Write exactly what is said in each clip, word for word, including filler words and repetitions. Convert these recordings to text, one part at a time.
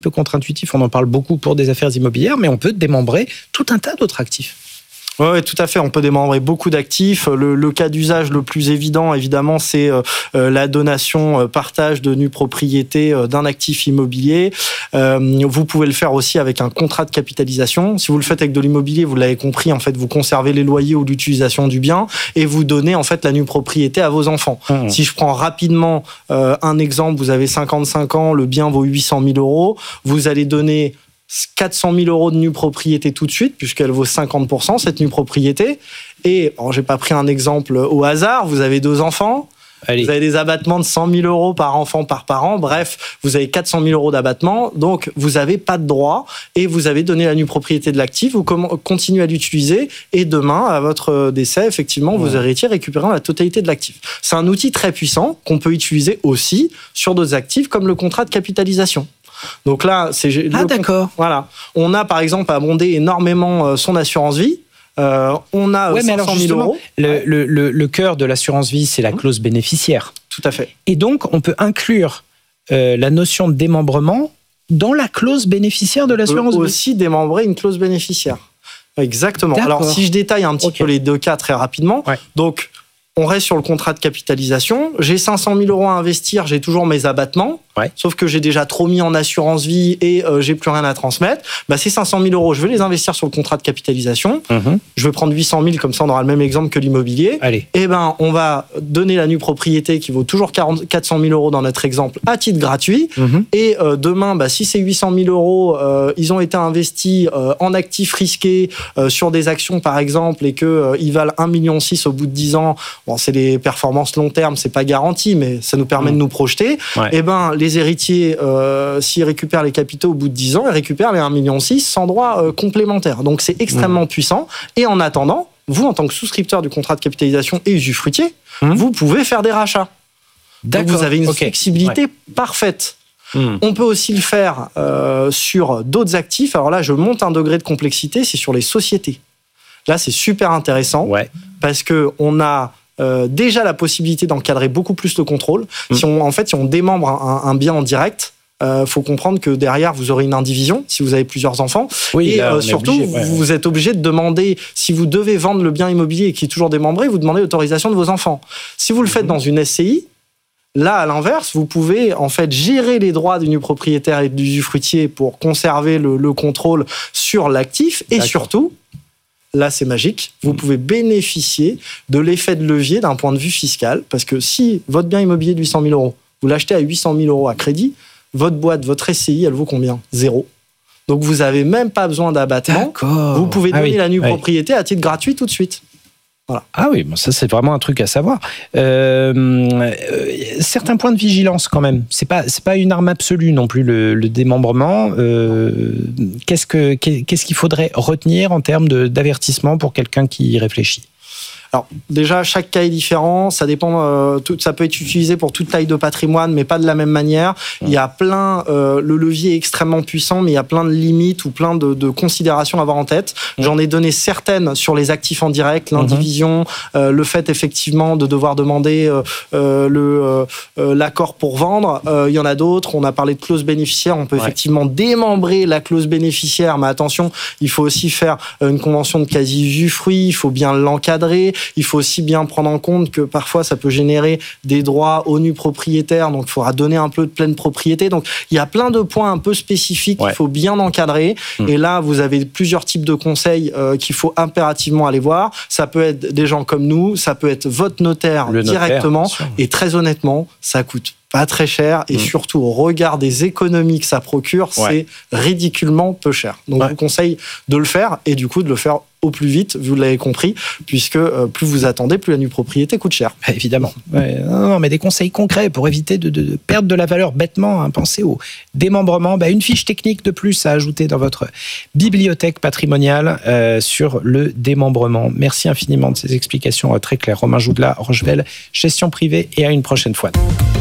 peu contre-intuitif, on en parle beaucoup pour des affaires immobilières, mais on peut démembrer tout un tas d'autres actifs. Oui, ouais, tout à fait. On peut démembrer beaucoup d'actifs. Le, le cas d'usage le plus évident, évidemment, c'est euh, la donation, euh, partage de nue propriété euh, d'un actif immobilier. Euh, vous pouvez le faire aussi avec un contrat de capitalisation. Si vous le faites avec de l'immobilier, vous l'avez compris, en fait, vous conservez les loyers ou l'utilisation du bien et vous donnez en fait la nue propriété à vos enfants. Mmh. Si je prends rapidement euh, un exemple, vous avez cinquante-cinq ans, le bien vaut huit cent mille euros, vous allez donner quatre cent mille euros de nue propriété tout de suite, puisqu'elle vaut cinquante pour cent, cette nue propriété. Et, alors, j'ai pas pris un exemple au hasard, vous avez deux enfants, Allez. Vous avez des abattements de cent mille euros par enfant par parent, bref, vous avez quatre cent mille euros d'abattement, donc vous n'avez pas de droit et vous avez donné la nue propriété de l'actif, vous continuez à l'utiliser et demain, à votre décès, effectivement, ouais. vos héritiers récupéreront la totalité de l'actif. C'est un outil très puissant qu'on peut utiliser aussi sur d'autres actifs comme le contrat de capitalisation. Donc là, c'est ah d'accord. Voilà, on a par exemple abondé énormément son assurance vie. Euh, on a ouais, cinq cent mille euros. Le, le, le, le cœur de l'assurance vie, c'est la clause bénéficiaire. Tout à fait. Et donc, on peut inclure euh, la notion de démembrement dans la clause bénéficiaire de l'assurance vie. On peut aussi démembrer une clause bénéficiaire. Exactement. D'accord. Alors, si je détaille un petit okay. peu les deux cas très rapidement, ouais. donc on reste sur le contrat de capitalisation. J'ai cinq cent mille euros à investir, j'ai toujours mes abattements. Ouais. Sauf que j'ai déjà trop mis en assurance vie et euh, j'ai plus rien à transmettre. Bah, ces cinq cent mille euros, je vais les investir sur le contrat de capitalisation. Mmh. Je vais prendre huit cent mille, comme ça on aura le même exemple que l'immobilier. Allez. Et ben, on va donner la nue propriété qui vaut toujours quatre cent mille euros dans notre exemple à titre gratuit. Mmh. Et euh, demain, bah, si ces huit cent mille euros, euh, ils ont été investis euh, en actifs risqués euh, sur des actions par exemple et qu'ils euh, valent un virgule six million au bout de dix ans, bon, c'est des performances long terme, c'est pas garanti, mais ça nous permet mmh. de nous projeter. Ouais. Et ben, les héritiers, euh, s'ils récupèrent les capitaux au bout de dix ans, ils récupèrent les un virgule six million sans droit euh, complémentaire. Donc, c'est extrêmement mmh. puissant. Et en attendant, vous, en tant que souscripteur du contrat de capitalisation et usufruitier, mmh. vous pouvez faire des rachats. Donc, vous avez une okay. flexibilité ouais. parfaite. Mmh. On peut aussi le faire euh, sur d'autres actifs. Alors là, je monte un degré de complexité, c'est sur les sociétés. Là, c'est super intéressant ouais. parce qu'on a Euh, déjà la possibilité d'encadrer beaucoup plus le contrôle. Mmh. Si on, en fait, si on démembre un, un bien en direct, il euh, faut comprendre que derrière, vous aurez une indivision si vous avez plusieurs enfants. Oui, et là, euh, surtout, obligé, ouais. vous êtes obligé de demander, si vous devez vendre le bien immobilier et qui est toujours démembré, vous demandez l'autorisation de vos enfants. Si vous le faites mmh. dans une S C I, là, à l'inverse, vous pouvez en fait gérer les droits du nu propriétaire et du usufruitier pour conserver le, le contrôle sur l'actif et D'accord. surtout, là, c'est magique. Vous pouvez bénéficier de l'effet de levier d'un point de vue fiscal. Parce que si votre bien immobilier de huit cent mille euros, vous l'achetez à huit cent mille euros à crédit, votre boîte, votre S C I, elle vaut combien ? Zéro. Donc, vous n'avez même pas besoin d'abattement. D'accord. Vous pouvez donner ah oui. la nue oui. propriété à titre gratuit tout de suite. Voilà. Ah oui, bon, ça c'est vraiment un truc à savoir. Euh, euh, certains points de vigilance quand même. C'est pas c'est pas une arme absolue non plus le, le démembrement. Euh, qu'est-ce que qu'est-ce qu'il faudrait retenir en termes de, d'avertissement pour quelqu'un qui y réfléchit ? Alors déjà, chaque cas est différent. Ça dépend. Euh, tout, ça peut être utilisé pour toute taille de patrimoine, mais pas de la même manière. Il y a plein. Euh, le levier est extrêmement puissant, mais il y a plein de limites ou plein de, de considérations à avoir en tête. Mmh. J'en ai donné certaines sur les actifs en direct, l'indivision, mmh. euh, le fait effectivement de devoir demander euh, euh, le euh, l'accord pour vendre. Euh, il y en a d'autres. On a parlé de clause bénéficiaire. On peut ouais. effectivement démembrer la clause bénéficiaire, mais attention, il faut aussi faire une convention de quasi-usufruit. Il faut bien l'encadrer. Il faut aussi bien prendre en compte que parfois ça peut générer des droits au nu propriétaire, donc il faudra donner un peu de pleine propriété. Donc il y a plein de points un peu spécifiques ouais. qu'il faut bien encadrer. Mmh. Et là, vous avez plusieurs types de conseils euh, qu'il faut impérativement aller voir. Ça peut être des gens comme nous, ça peut être votre notaire, Le directement. Notaire, et très honnêtement, ça coûte pas très cher et mmh. surtout au regard des économies que ça procure, ouais. c'est ridiculement peu cher. Donc ouais. je vous conseille de le faire et du coup de le faire au plus vite, vous l'avez compris, puisque euh, plus vous attendez, plus la nue propriété coûte cher. Bah, évidemment. Ouais, non, non, mais des conseils concrets pour éviter de, de, de perdre de la valeur bêtement. Hein, pensez au démembrement. Bah, une fiche technique de plus à ajouter dans votre bibliothèque patrimoniale euh, sur le démembrement. Merci infiniment de ces explications euh, très claires. Romain Joudla, Rochevelle, gestion privée, et à une prochaine fois.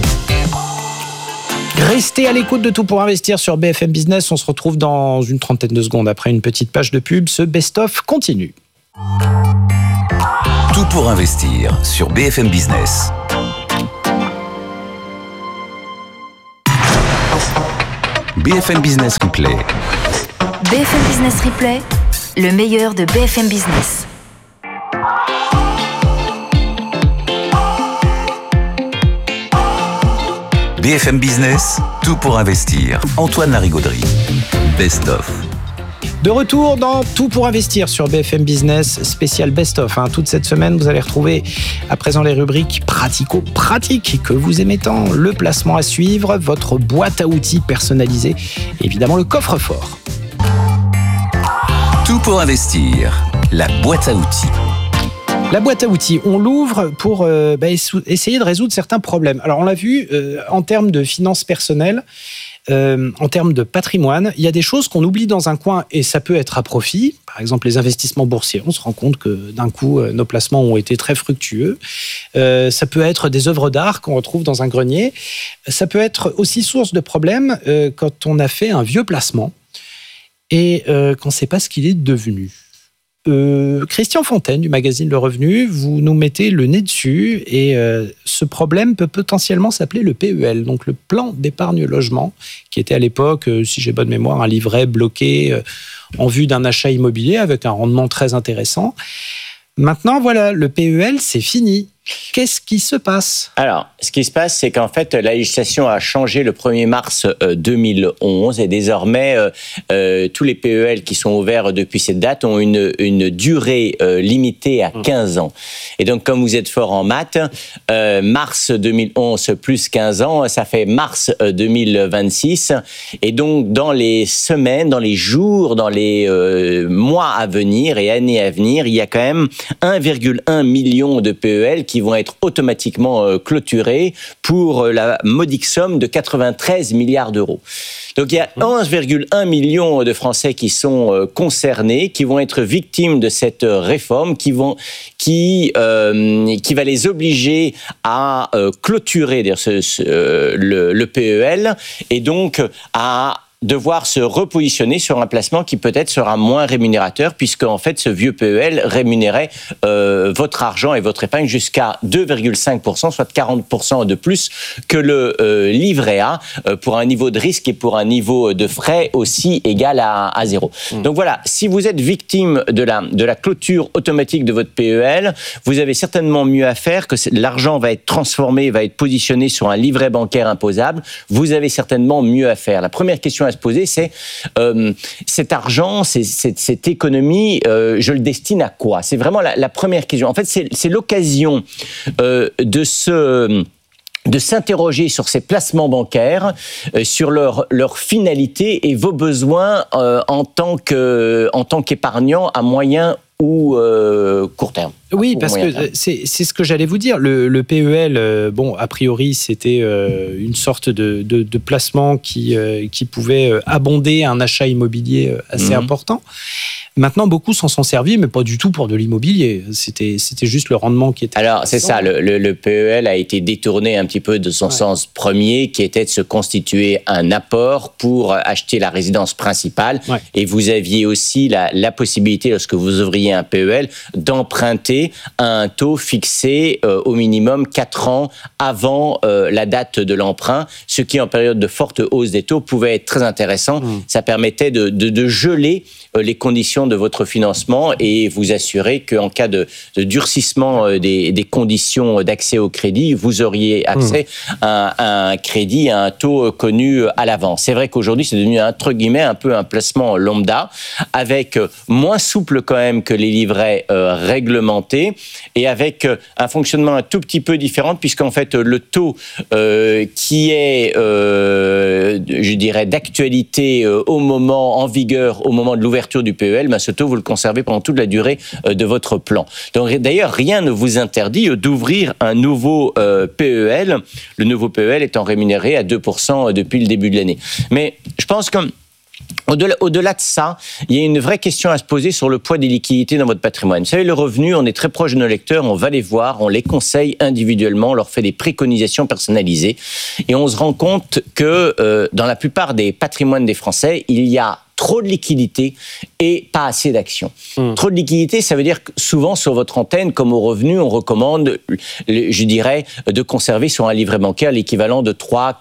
Restez à l'écoute de Tout pour investir sur B F M Business. On se retrouve dans une trentaine de secondes après une petite page de pub. Ce best-of continue. Tout pour investir sur B F M Business. B F M Business Replay. B F M Business Replay, le meilleur de B F M Business. B F M Business, tout pour investir. Antoine Larigauderie. Best of. De retour dans Tout pour investir sur B F M Business, spécial best-of. Hein. Toute cette semaine, vous allez retrouver à présent les rubriques pratico-pratiques que vous aimez tant, le placement à suivre, votre boîte à outils personnalisée et évidemment le coffre-fort. Tout pour investir, la boîte à outils. La boîte à outils, on l'ouvre pour euh, bah, essayer de résoudre certains problèmes. Alors on l'a vu, euh, en termes de finances personnelles, Euh, en termes de patrimoine, il y a des choses qu'on oublie dans un coin et ça peut être à profit. Par exemple, les investissements boursiers. On se rend compte que d'un coup, euh, nos placements ont été très fructueux. Euh, ça peut être des œuvres d'art qu'on retrouve dans un grenier. Ça peut être aussi source de problèmes euh, quand on a fait un vieux placement et euh, qu'on ne sait pas ce qu'il est devenu. Euh, Christian Fontaine du magazine Le Revenu, vous nous mettez le nez dessus et euh, ce problème peut potentiellement s'appeler le P E L, donc le plan d'épargne logement, qui était à l'époque, euh, si j'ai bonne mémoire, un livret bloqué euh, en vue d'un achat immobilier avec un rendement très intéressant. Maintenant, voilà, le P E L, c'est fini. Qu'est-ce qui se passe ? Alors, ce qui se passe, c'est qu'en fait, la législation a changé le premier mars deux mille onze et désormais, euh, euh, tous les P E L qui sont ouverts depuis cette date ont une, une durée euh, limitée à quinze ans. Et donc, comme vous êtes fort en maths, euh, mars deux mille onze plus quinze ans, ça fait mars deux mille vingt-six. Et donc, dans les semaines, dans les jours, dans les euh, mois à venir et années à venir, il y a quand même un virgule un million de P E L qui vont être automatiquement euh, clôturés pour euh, la modique somme de quatre-vingt-treize milliards d'euros. Donc il y a onze virgule un million de Français qui sont euh, concernés, qui vont être victimes de cette euh, réforme, qui vont, qui, euh, qui va les obliger à euh, clôturer ce, ce, euh, le, le P E L et donc à devoir se repositionner sur un placement qui peut-être sera moins rémunérateur puisque en fait ce vieux P E L rémunérait euh, votre argent et votre épargne jusqu'à deux virgule cinq pour cent, soit quarante pour cent de plus que le euh, livret A euh, pour un niveau de risque et pour un niveau de frais aussi égal à, à zéro. Mmh. Donc voilà, si vous êtes victime de la, de la clôture automatique de votre P E L, vous avez certainement mieux à faire que l'argent va être transformé, va être positionné sur un livret bancaire imposable. Vous avez certainement mieux à faire. La première question à se poser, c'est euh, cet argent, c'est, c'est, cette économie, euh, je le destine à quoi ? C'est vraiment la, la première question. En fait, c'est, c'est l'occasion euh, de se... de s'interroger sur ces placements bancaires, euh, sur leur, leur finalité et vos besoins euh, en tant que, en tant qu'épargnant à moyen ou euh, court terme. Oui, parce que c'est, c'est ce que j'allais vous dire. Le, le P E L, euh, bon, a priori, c'était euh, une sorte de, de, de placement qui, euh, qui pouvait abonder un achat immobilier assez mmh. important. Maintenant, beaucoup s'en sont servis, mais pas du tout pour de l'immobilier. C'était, c'était juste le rendement qui était... Alors, c'est ça, le, le, le P E L a été détourné un petit peu de son ouais. sens premier, qui était de se constituer un apport pour acheter la résidence principale. Ouais. Et vous aviez aussi la, la possibilité, lorsque vous ouvriez un P E L, d'emprunter à un taux fixé euh, au minimum quatre ans avant euh, la date de l'emprunt, ce qui, en période de forte hausse des taux, pouvait être très intéressant. Mmh. Ça permettait de, de, de geler euh, les conditions de votre financement et vous assurer qu'en cas de, de durcissement euh, des, des conditions d'accès au crédit, vous auriez accès mmh. à, à un crédit à un taux connu à l'avance. C'est vrai qu'aujourd'hui, c'est devenu, entre guillemets, un peu un placement lambda, avec euh, moins souple quand même que les livrets euh, réglementés et avec un fonctionnement un tout petit peu différent puisqu'en fait le taux euh, qui est euh, je dirais d'actualité euh, au moment en vigueur au moment de l'ouverture du P E L, ben, ce taux vous le conservez pendant toute la durée euh, de votre plan. Donc d'ailleurs rien ne vous interdit d'ouvrir un nouveau euh, P E L, le nouveau P E L étant rémunéré à deux pour cent depuis le début de l'année. Mais je pense que Au-delà, au-delà de ça, il y a une vraie question à se poser sur le poids des liquidités dans votre patrimoine. Vous savez, le revenu, on est très proche de nos lecteurs, on va les voir, on les conseille individuellement, on leur fait des préconisations personnalisées et on se rend compte que euh, dans la plupart des patrimoines des Français, il y a trop de liquidités et pas assez d'actions. Mmh. Trop de liquidités, ça veut dire que souvent sur votre antenne, comme au revenu, on recommande, je dirais, de conserver sur un livret bancaire l'équivalent de trois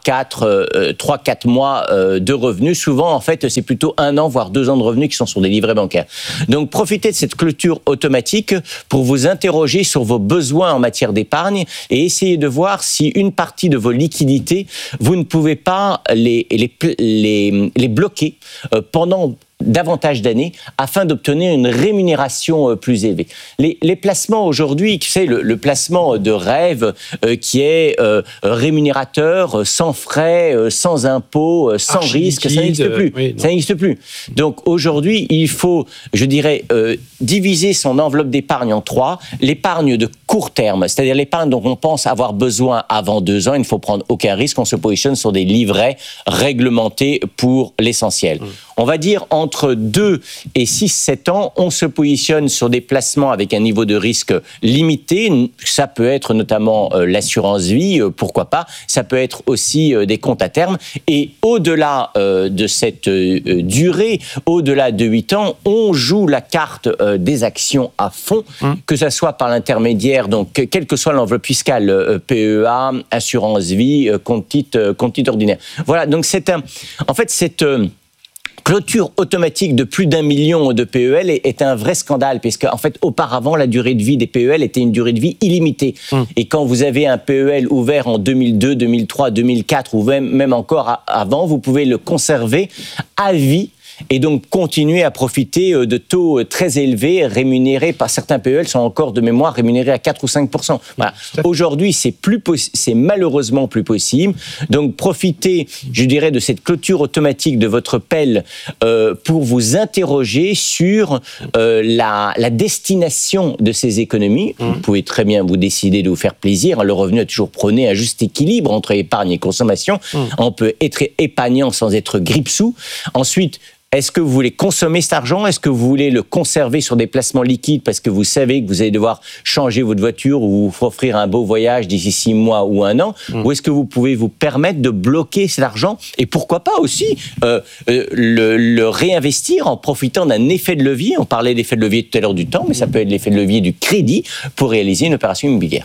quatre mois de revenus. Souvent, en fait, c'est plutôt un an, voire deux ans de revenus qui sont sur des livrets bancaires. Donc, profitez de cette clôture automatique pour vous interroger sur vos besoins en matière d'épargne et essayez de voir si une partie de vos liquidités, vous ne pouvez pas les, les, les, les bloquer pendant davantage d'années afin d'obtenir une rémunération plus élevée. Les, les placements aujourd'hui, tu sais, le, le placement de rêve euh, qui est euh, rémunérateur, sans frais, euh, sans impôts, sans Archi risque, liquide, ça n'existe plus. Oui, ça n'existe plus. Donc aujourd'hui, il faut, je dirais, euh, diviser son enveloppe d'épargne en trois. L'épargne de court terme, c'est-à-dire l'épargne dont on pense avoir besoin avant deux ans, il ne faut prendre aucun risque, on se positionne sur des livrets réglementés pour l'essentiel. Mmh. On va dire entre deux et six sept ans, on se positionne sur des placements avec un niveau de risque limité. Ça peut être notamment euh, l'assurance vie, euh, pourquoi pas. Ça peut être aussi euh, des comptes à terme. Et au-delà euh, de cette euh, durée, au-delà de huit ans, on joue la carte euh, des actions à fond, mmh. que ça soit par l'intermédiaire, donc quelle que soit l'enveloppe fiscale, euh, P E A, assurance vie, euh, compte titre, euh, compte titre ordinaire. Voilà, donc c'est un... En fait, c'est... Euh, clôture automatique de plus d'un million de P E L est, est un vrai scandale, puisque en fait, auparavant, la durée de vie des P E L était une durée de vie illimitée. Hum. Et quand vous avez un P E L ouvert en deux mille deux, deux mille trois, deux mille quatre, ou même, même encore à, avant, vous pouvez le conserver à vie. Et donc continuer à profiter de taux très élevés, rémunérés par certains P E L, sont encore de mémoire rémunérés à quatre ou cinq pour cent. Voilà. Aujourd'hui, c'est plus possi- c'est malheureusement plus possible. Donc profitez, je dirais, de cette clôture automatique de votre P E L euh, pour vous interroger sur euh, la, la destination de ces économies. Mmh. Vous pouvez très bien vous décider de vous faire plaisir. Le revenu a toujours prôné un juste équilibre entre épargne et consommation. Mmh. On peut être épargnant sans être grippe-sous. Ensuite, est-ce que vous voulez consommer cet argent ? Est-ce que vous voulez le conserver sur des placements liquides parce que vous savez que vous allez devoir changer votre voiture ou vous offrir un beau voyage d'ici six mois ou un an ? Mmh. Ou est-ce que vous pouvez vous permettre de bloquer cet argent et pourquoi pas aussi euh, euh, le, le réinvestir en profitant d'un effet de levier ? On parlait d'effet de levier tout à l'heure du temps, mais ça peut être l'effet de levier du crédit pour réaliser une opération immobilière.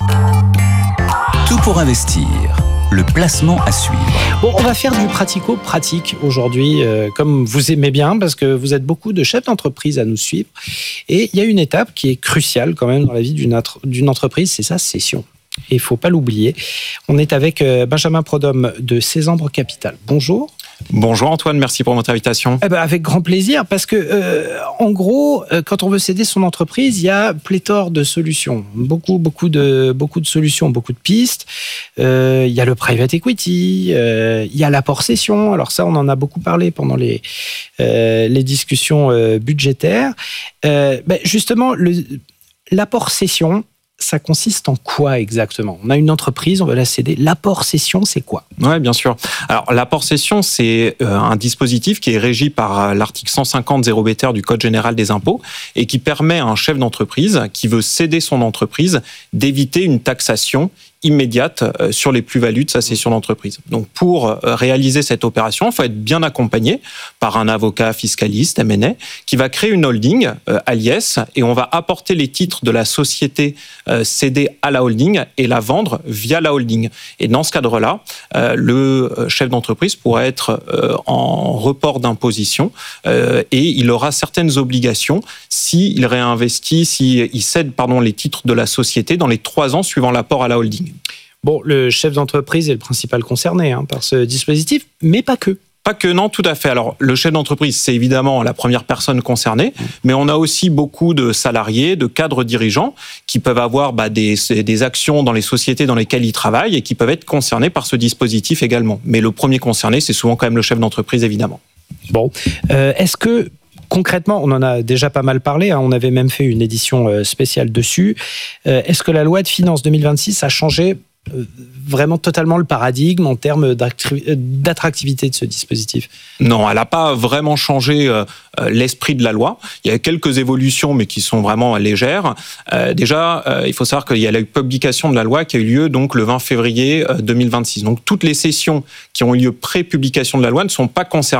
Tout pour investir. Le placement à suivre. Bon, on va faire du pratico-pratique aujourd'hui, euh, comme vous aimez bien, parce que vous êtes beaucoup de chefs d'entreprise à nous suivre. Et il y a une étape qui est cruciale quand même dans la vie d'une, atr- d'une entreprise, c'est sa cession. Et il ne faut pas l'oublier. On est avec euh, Benjamin Prodhomme de Cézanne Capital. Bonjour. Bonjour Antoine, merci pour votre invitation. Eh ben avec grand plaisir, parce que euh, en gros, euh, quand on veut céder son entreprise, il y a pléthore de solutions, beaucoup, beaucoup de, beaucoup de solutions, beaucoup de pistes. Euh, il y a le private equity, euh, il y a l'apport-cession. Alors ça, on en a beaucoup parlé pendant les euh, les discussions euh, budgétaires. Euh, ben justement, le, l'apport-cession, ça consiste en quoi exactement ? On a une entreprise, on veut la céder. L'apport-cession, c'est quoi ? Oui, bien sûr. Alors, l'apport-cession, c'est un dispositif qui est régi par l'article cent cinquante zéro B du Code général des impôts et qui permet à un chef d'entreprise qui veut céder son entreprise d'éviter une taxation immédiate sur les plus-values de sa cession d'entreprise. Donc, pour réaliser cette opération, il faut être bien accompagné par un avocat fiscaliste, M and A, qui va créer une holding, euh, A L I S, et on va apporter les titres de la société euh, cédée à la holding et la vendre via la holding. Et dans ce cadre-là, euh, le chef d'entreprise pourra être euh, en report d'imposition euh, et il aura certaines obligations s'il réinvestit, s'il cède pardon, les titres de la société dans les trois ans suivant l'apport à la holding. Bon, le chef d'entreprise est le principal concerné hein, par ce dispositif, mais pas que. Pas que, non, tout à fait. Alors, le chef d'entreprise, c'est évidemment la première personne concernée, mais on a aussi beaucoup de salariés, de cadres dirigeants qui peuvent avoir bah, des, des actions dans les sociétés dans lesquelles ils travaillent et qui peuvent être concernés par ce dispositif également. Mais le premier concerné, c'est souvent quand même le chef d'entreprise, évidemment. Bon, euh, est-ce que concrètement, on en a déjà pas mal parlé, hein, on avait même fait une édition spéciale dessus. Euh, est-ce que la loi de finances deux mille vingt-six a changé euh, vraiment totalement le paradigme en termes d'attractivité de ce dispositif ? Non, elle n'a pas vraiment changé euh, l'esprit de la loi. Il y a quelques évolutions, mais qui sont vraiment légères. Euh, déjà, euh, il faut savoir qu'il y a la publication de la loi qui a eu lieu donc, le vingt février deux mille vingt-six. Donc toutes les sessions qui ont eu lieu pré-publication de la loi ne sont pas concernées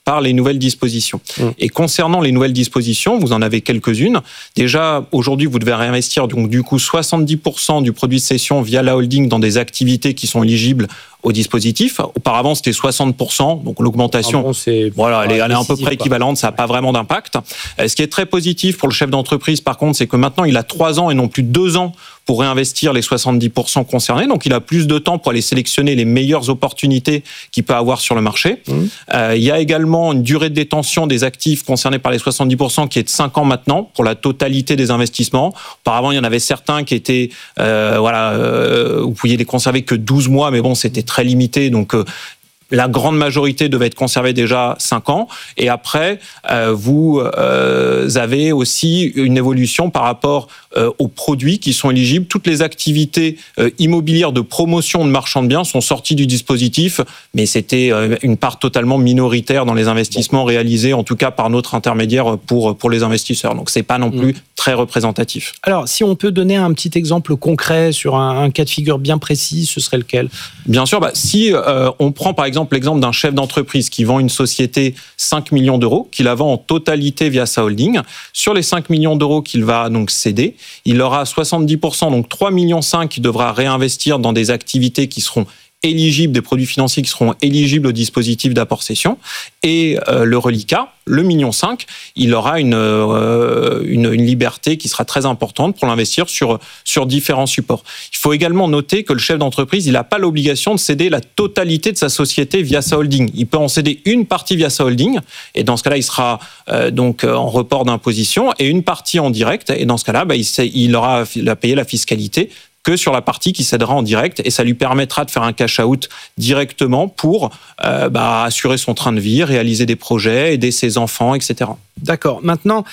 par les nouvelles dispositions. Mmh. Et concernant les nouvelles dispositions, vous en avez quelques-unes. Déjà, aujourd'hui, vous devez réinvestir donc du coup soixante-dix pour cent du produit de cession via la holding dans des activités qui sont éligibles au dispositif. Auparavant, c'était soixante pour cent, donc l'augmentation, Ah bon, c'est voilà, elle est, elle est à peu décisif, près quoi. équivalente, ça n'a pas vraiment d'impact. Euh, Ce qui est très positif pour le chef d'entreprise, par contre, c'est que maintenant, il a trois ans et non plus deux ans pour réinvestir les soixante-dix pour cent concernés. Donc, il a plus de temps pour aller sélectionner les meilleures opportunités qu'il peut avoir sur le marché. Mmh. Euh, il y a également une durée de détention des actifs concernés par les soixante-dix pour cent qui est de cinq ans maintenant pour la totalité des investissements. Auparavant, il y en avait certains qui étaient, euh, voilà, euh, vous pouviez les conserver que douze mois, mais bon, c'était très limité. Donc, euh, la grande majorité devait être conservée déjà cinq ans. Et après, euh, vous euh, avez aussi une évolution par rapport euh, aux produits qui sont éligibles. Toutes les activités euh, immobilières de promotion de marchands de biens sont sorties du dispositif, mais c'était euh, une part totalement minoritaire dans les investissements réalisés, en tout cas par notre intermédiaire pour, pour les investisseurs. Donc, c'est pas non plus mmh. très représentatif. Alors, si on peut donner un petit exemple concret sur un, un cas de figure bien précis, ce serait lequel ? Bien sûr, bah, si euh, on prend par exemple l'exemple d'un chef d'entreprise qui vend une société cinq millions d'euros, qu'il la vend en totalité via sa holding. Sur les cinq millions d'euros qu'il va donc céder, il aura soixante-dix pour cent, donc trois virgule cinq millions qu'il devra réinvestir dans des activités qui seront éligibles, des produits financiers qui seront éligibles au dispositif d'apport-cession. Et euh, le reliquat, le million cinq, il aura une, euh, une, une liberté qui sera très importante pour l'investir sur, sur différents supports. Il faut également noter que le chef d'entreprise, il n'a pas l'obligation de céder la totalité de sa société via sa holding. Il peut en céder une partie via sa holding, et dans ce cas-là, il sera euh, donc en report d'imposition, et une partie en direct, et dans ce cas-là, bah, il, il aura à payer la fiscalité que sur la partie qui cédera en direct, et ça lui permettra de faire un cash-out directement pour euh, bah, assurer son train de vie, réaliser des projets, aider ses enfants, et cetera. D'accord. Maintenant,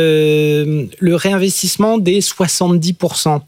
euh, le réinvestissement des soixante-dix pour cent.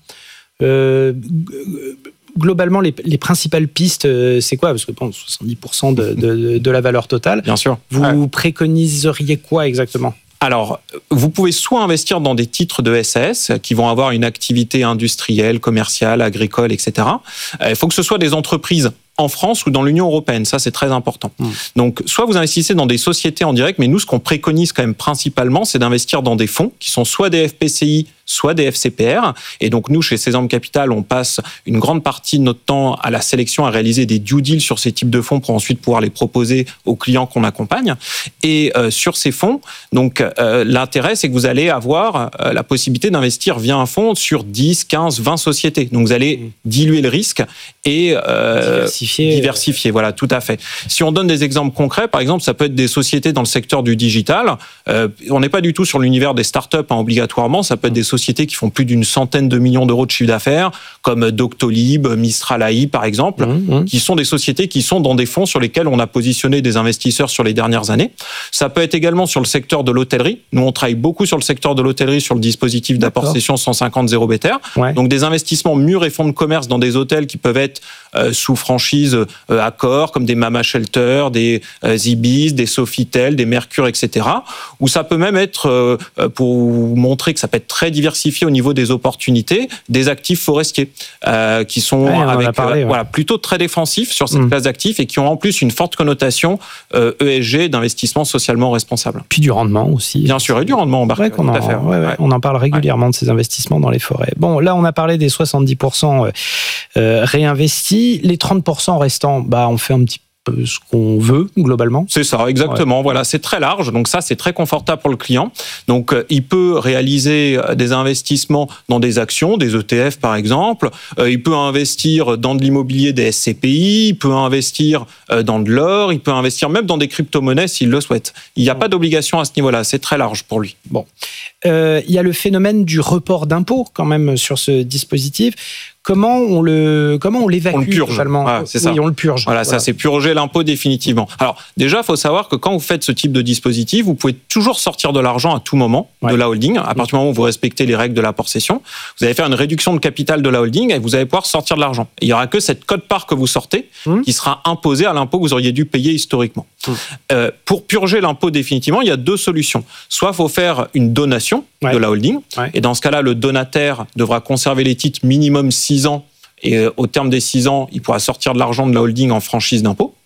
Euh, globalement, les, les principales pistes, c'est quoi ? Parce que bon, soixante-dix pour cent de, de, de la valeur totale. Bien sûr. Vous ouais. préconiseriez quoi exactement ? Alors, vous pouvez soit investir dans des titres de S A S qui vont avoir une activité industrielle, commerciale, agricole, et cetera. Il faut que ce soit des entreprises en France ou dans l'Union européenne, ça c'est très important. Mmh. Donc, soit vous investissez dans des sociétés en direct, mais nous, ce qu'on préconise quand même principalement, c'est d'investir dans des fonds qui sont soit des F P C I, soit des F C P R. Et donc, nous, chez Sésame Capital, on passe une grande partie de notre temps à la sélection, à réaliser des due deals sur ces types de fonds pour ensuite pouvoir les proposer aux clients qu'on accompagne. Et euh, sur ces fonds, donc euh, l'intérêt, c'est que vous allez avoir euh, la possibilité d'investir via un fonds sur dix, quinze, vingt sociétés. Donc, vous allez mmh. diluer le risque et euh, diversifier. Diversifier, voilà, tout à fait. Si on donne des exemples concrets, par exemple, ça peut être des sociétés dans le secteur du digital. Euh, on n'est pas du tout sur l'univers des startups, hein, obligatoirement. Ça peut être des sociétés qui font plus d'une centaine de millions d'euros de chiffre d'affaires, comme Doctolib, Mistral A I, par exemple, mmh, mmh. qui sont des sociétés qui sont dans des fonds sur lesquels on a positionné des investisseurs sur les dernières années. Ça peut être également sur le secteur de l'hôtellerie. Nous, on travaille beaucoup sur le secteur de l'hôtellerie, sur le dispositif d'apport-cession cent cinquante zéro B T R. Ouais. Donc, des investissements mûrs et fonds de commerce dans des hôtels qui peuvent être euh, sous franchise euh, Accor, comme des Mama Shelter, des euh, Ibis, des Sofitel, des Mercure, et cetera. Ou ça peut même être, euh, pour vous montrer que ça peut être très diversifié au niveau des opportunités, des actifs forestiers euh, qui sont ouais, avec, parlé, euh, ouais. voilà, plutôt très défensifs sur cette mmh. classe d'actifs et qui ont en plus une forte connotation euh, E S G, d'investissement socialement responsable. Puis du rendement aussi. Bien sûr, et du rendement embarqué. Ouais, on, en, ouais, ouais, ouais. on en parle régulièrement ouais. de ces investissements dans les forêts. Bon, là, on a parlé des soixante-dix pour cent euh, réinvestis. Les trente pour cent restants, bah, on fait un petit peu ce qu'on veut, globalement. C'est ça, exactement. Ouais. Voilà, c'est très large. Donc ça, c'est très confortable pour le client. Donc, euh, il peut réaliser des investissements dans des actions, des E T F, par exemple. Euh, il peut investir dans de l'immobilier, des S C P I. Il peut investir euh, dans de l'or. Il peut investir même dans des crypto-monnaies s'il le souhaite. Il n'y a ouais. pas d'obligation à ce niveau-là. C'est très large pour lui. Bon. Euh, il y a le phénomène du report d'impôt, quand même, sur ce dispositif. Comment on le, comment on l'évacue On le purge. Totalement. Ah, c'est ça. Oui, on le purge. Voilà, voilà. Ça, c'est purger l'impôt définitivement. Alors, déjà, il faut savoir que quand vous faites ce type de dispositif, vous pouvez toujours sortir de l'argent à tout moment ouais. de la holding. À partir du moment où vous respectez les règles de l'apport-cession, vous allez faire une réduction de capital de la holding et vous allez pouvoir sortir de l'argent. Et il n'y aura que cette quote-part que vous sortez mmh. qui sera imposée à l'impôt que vous auriez dû payer historiquement. Mmh. Euh, pour purger l'impôt définitivement, il y a deux solutions. Soit il faut faire une donation ouais. de la holding. Ouais. Et dans ce cas-là, le donataire devra conserver les titres minimum six ans. Et au terme des six ans, il pourra sortir de l'argent de la holding en franchise d'impôt.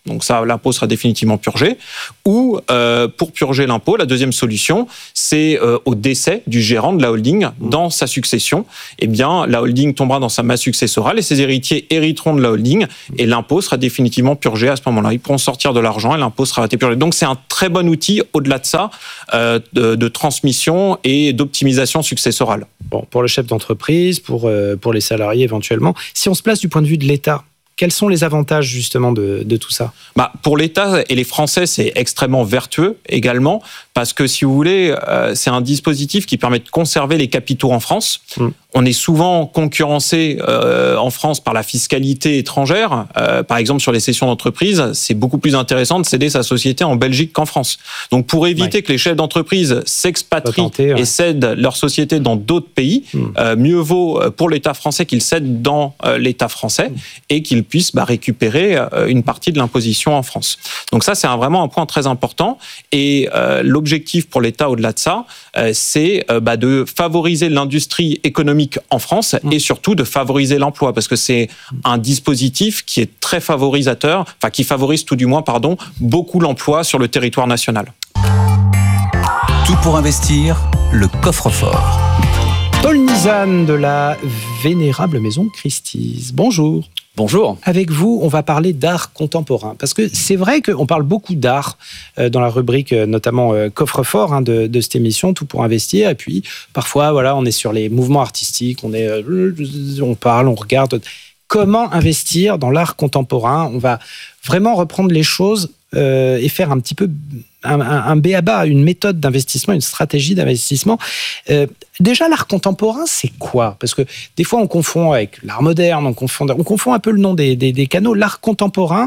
donc ça, l'impôt sera définitivement purgé. Ou euh, pour purger l'impôt, la deuxième solution, c'est euh, au décès du gérant de la holding dans sa succession. Eh bien, la holding tombera dans sa masse successorale et ses héritiers hériteront de la holding et l'impôt sera définitivement purgé à ce moment-là. Ils pourront sortir de l'argent et l'impôt sera purgé. Donc, c'est un très bon outil, au-delà de ça, euh, de, de transmission et d'optimisation successorale. Bon, pour le chef d'entreprise, pour, euh, pour les salariés éventuellement. Si on se place du point de vue de l'État, quels sont les avantages justement de, de tout ça ? Bah, pour l'État et les Français, c'est extrêmement vertueux également, parce que si vous voulez, euh, c'est un dispositif qui permet de conserver les capitaux en France. Mmh. On est souvent concurrencé euh, en France par la fiscalité étrangère. Euh, par exemple, sur les cessions d'entreprise, c'est beaucoup plus intéressant de céder sa société en Belgique qu'en France. Donc, pour éviter ouais. que les chefs d'entreprise s'expatrient tenter, ouais. et cèdent leur société dans d'autres pays, mmh. euh, mieux vaut pour l'État français qu'ils cèdent dans euh, l'État français mmh. et qu'ils puissent bah, récupérer euh, une partie de l'imposition en France. Donc ça, c'est un, vraiment un point très important. Et euh, l'objectif pour l'État, au-delà de ça, euh, c'est euh, bah, de favoriser l'industrie économique en France et surtout de favoriser l'emploi, parce que c'est un dispositif qui est très favorisateur, enfin qui favorise tout du moins, pardon, beaucoup l'emploi sur le territoire national. Tout pour investir, le coffre-fort. Paul Nizan de la vénérable maison Christie's. Bonjour. Bonjour. Avec vous, on va parler d'art contemporain. Parce que c'est vrai qu'on parle beaucoup d'art euh, dans la rubrique, euh, notamment euh, coffre-fort hein, de, de cette émission, Tout pour investir. Et puis, parfois, voilà, on est sur les mouvements artistiques, on, est, euh, on parle, on regarde. Comment investir dans l'art contemporain ? On va vraiment reprendre les choses euh, et faire un petit peu un, un, un b a ba, une méthode d'investissement, une stratégie d'investissement. Euh, déjà, l'art contemporain, c'est quoi ? Parce que des fois, on confond avec l'art moderne, on confond, on confond un peu le nom des, des, des canaux. L'art contemporain,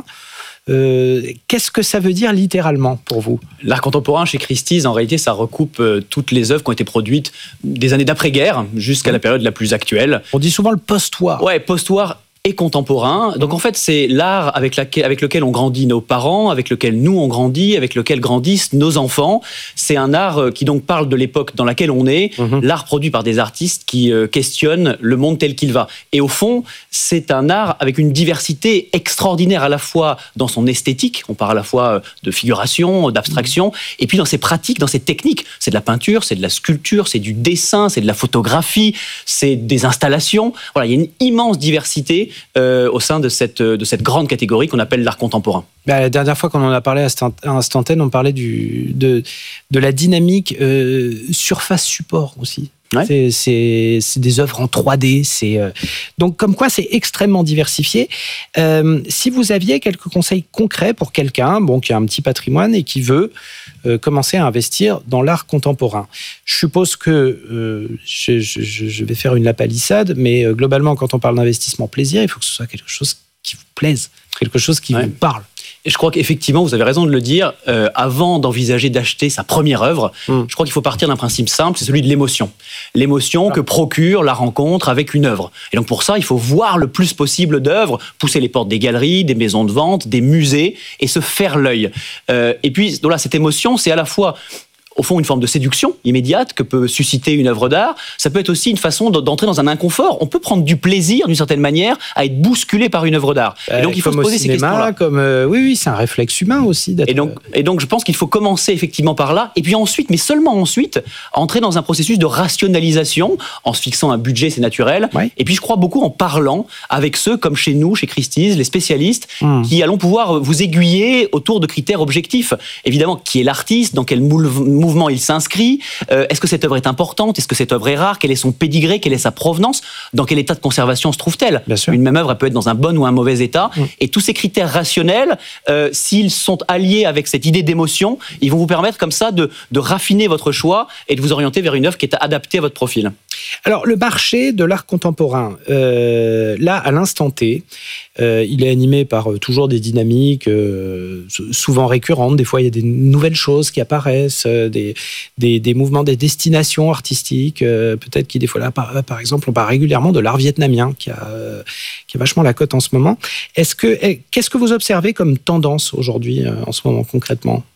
euh, qu'est-ce que ça veut dire littéralement pour vous ? L'art contemporain chez Christie's, en réalité, ça recoupe euh, toutes les œuvres qui ont été produites des années d'après-guerre jusqu'à la période la plus actuelle. On dit souvent le post-war. Ouais, post-war et contemporain. Donc en fait, c'est l'art avec, laquelle, avec lequel on grandit nos parents, avec lequel nous on grandit, avec lequel grandissent nos enfants. C'est un art qui donc parle de l'époque dans laquelle on est, mmh. l'art produit par des artistes qui euh, questionnent le monde tel qu'il va. Et au fond, c'est un art avec une diversité extraordinaire à la fois dans son esthétique, on parle à la fois de figuration, d'abstraction, mmh. et puis dans ses pratiques, dans ses techniques. C'est de la peinture, c'est de la sculpture, c'est du dessin, c'est de la photographie, c'est des installations. Voilà, il y a une immense diversité Euh, au sein de cette, de cette grande catégorie qu'on appelle l'art contemporain. Bah, la dernière fois qu'on en a parlé à Instantaine, on parlait du, de, de la dynamique euh, surface-support aussi. Ouais. C'est, c'est, c'est des œuvres en trois D. C'est, euh... Donc, comme quoi, c'est extrêmement diversifié. Euh, si vous aviez quelques conseils concrets pour quelqu'un bon, qui a un petit patrimoine et qui veut euh, commencer à investir dans l'art contemporain, je suppose que euh, je, je, je vais faire une lapalissade, mais euh, globalement, quand on parle d'investissement plaisir, il faut que ce soit quelque chose qui vous plaise, quelque chose qui ouais. vous parle. Et je crois qu'effectivement, vous avez raison de le dire, euh, avant d'envisager d'acheter sa première œuvre, mmh. je crois qu'il faut partir d'un principe simple, c'est celui de l'émotion. L'émotion ah. que procure la rencontre avec une œuvre. Et donc pour ça, il faut voir le plus possible d'œuvres, pousser les portes des galeries, des maisons de vente, des musées, et se faire l'œil. Euh, et puis, voilà, cette émotion, c'est à la fois au fond, une forme de séduction immédiate que peut susciter une œuvre d'art. Ça peut être aussi une façon d'entrer dans un inconfort. On peut prendre du plaisir, d'une certaine manière, à être bousculé par une œuvre d'art. Euh, et donc, il faut se poser cinéma, ces questions-là. Comme, euh, oui, oui, c'est un réflexe humain aussi. D'être... Et, donc, et donc, je pense qu'il faut commencer effectivement par là, et puis ensuite, mais seulement ensuite, entrer dans un processus de rationalisation, en se fixant un budget, c'est naturel. Ouais. Et puis, je crois beaucoup en parlant avec ceux, comme chez nous, chez Christie's, les spécialistes, mmh. qui allons pouvoir vous aiguiller autour de critères objectifs. Évidemment, qui est l'artiste, dans quel moule mouvement il s'inscrit, euh, est-ce que cette œuvre est importante, est-ce que cette œuvre est rare, quel est son pédigré, quelle est sa provenance, dans quel état de conservation se trouve-t-elle ? Une même œuvre, elle peut être dans un bon ou un mauvais état, mmh. et tous ces critères rationnels, euh, s'ils sont alliés avec cette idée d'émotion, ils vont vous permettre comme ça de, de raffiner votre choix et de vous orienter vers une œuvre qui est adaptée à votre profil. Alors, le marché de l'art contemporain, euh, là, à l'instant T, euh, il est animé par euh, toujours des dynamiques euh, souvent récurrentes. Des fois, il y a des nouvelles choses qui apparaissent, euh, des, des, des mouvements, des destinations artistiques. Euh, peut-être qu'il des fois, là, par, par exemple, on parle régulièrement de l'art vietnamien, qui a, euh, qui a vachement la cote en ce moment. Est-ce que, qu'est-ce que vous observez comme tendance aujourd'hui, euh, en ce moment, concrètement ?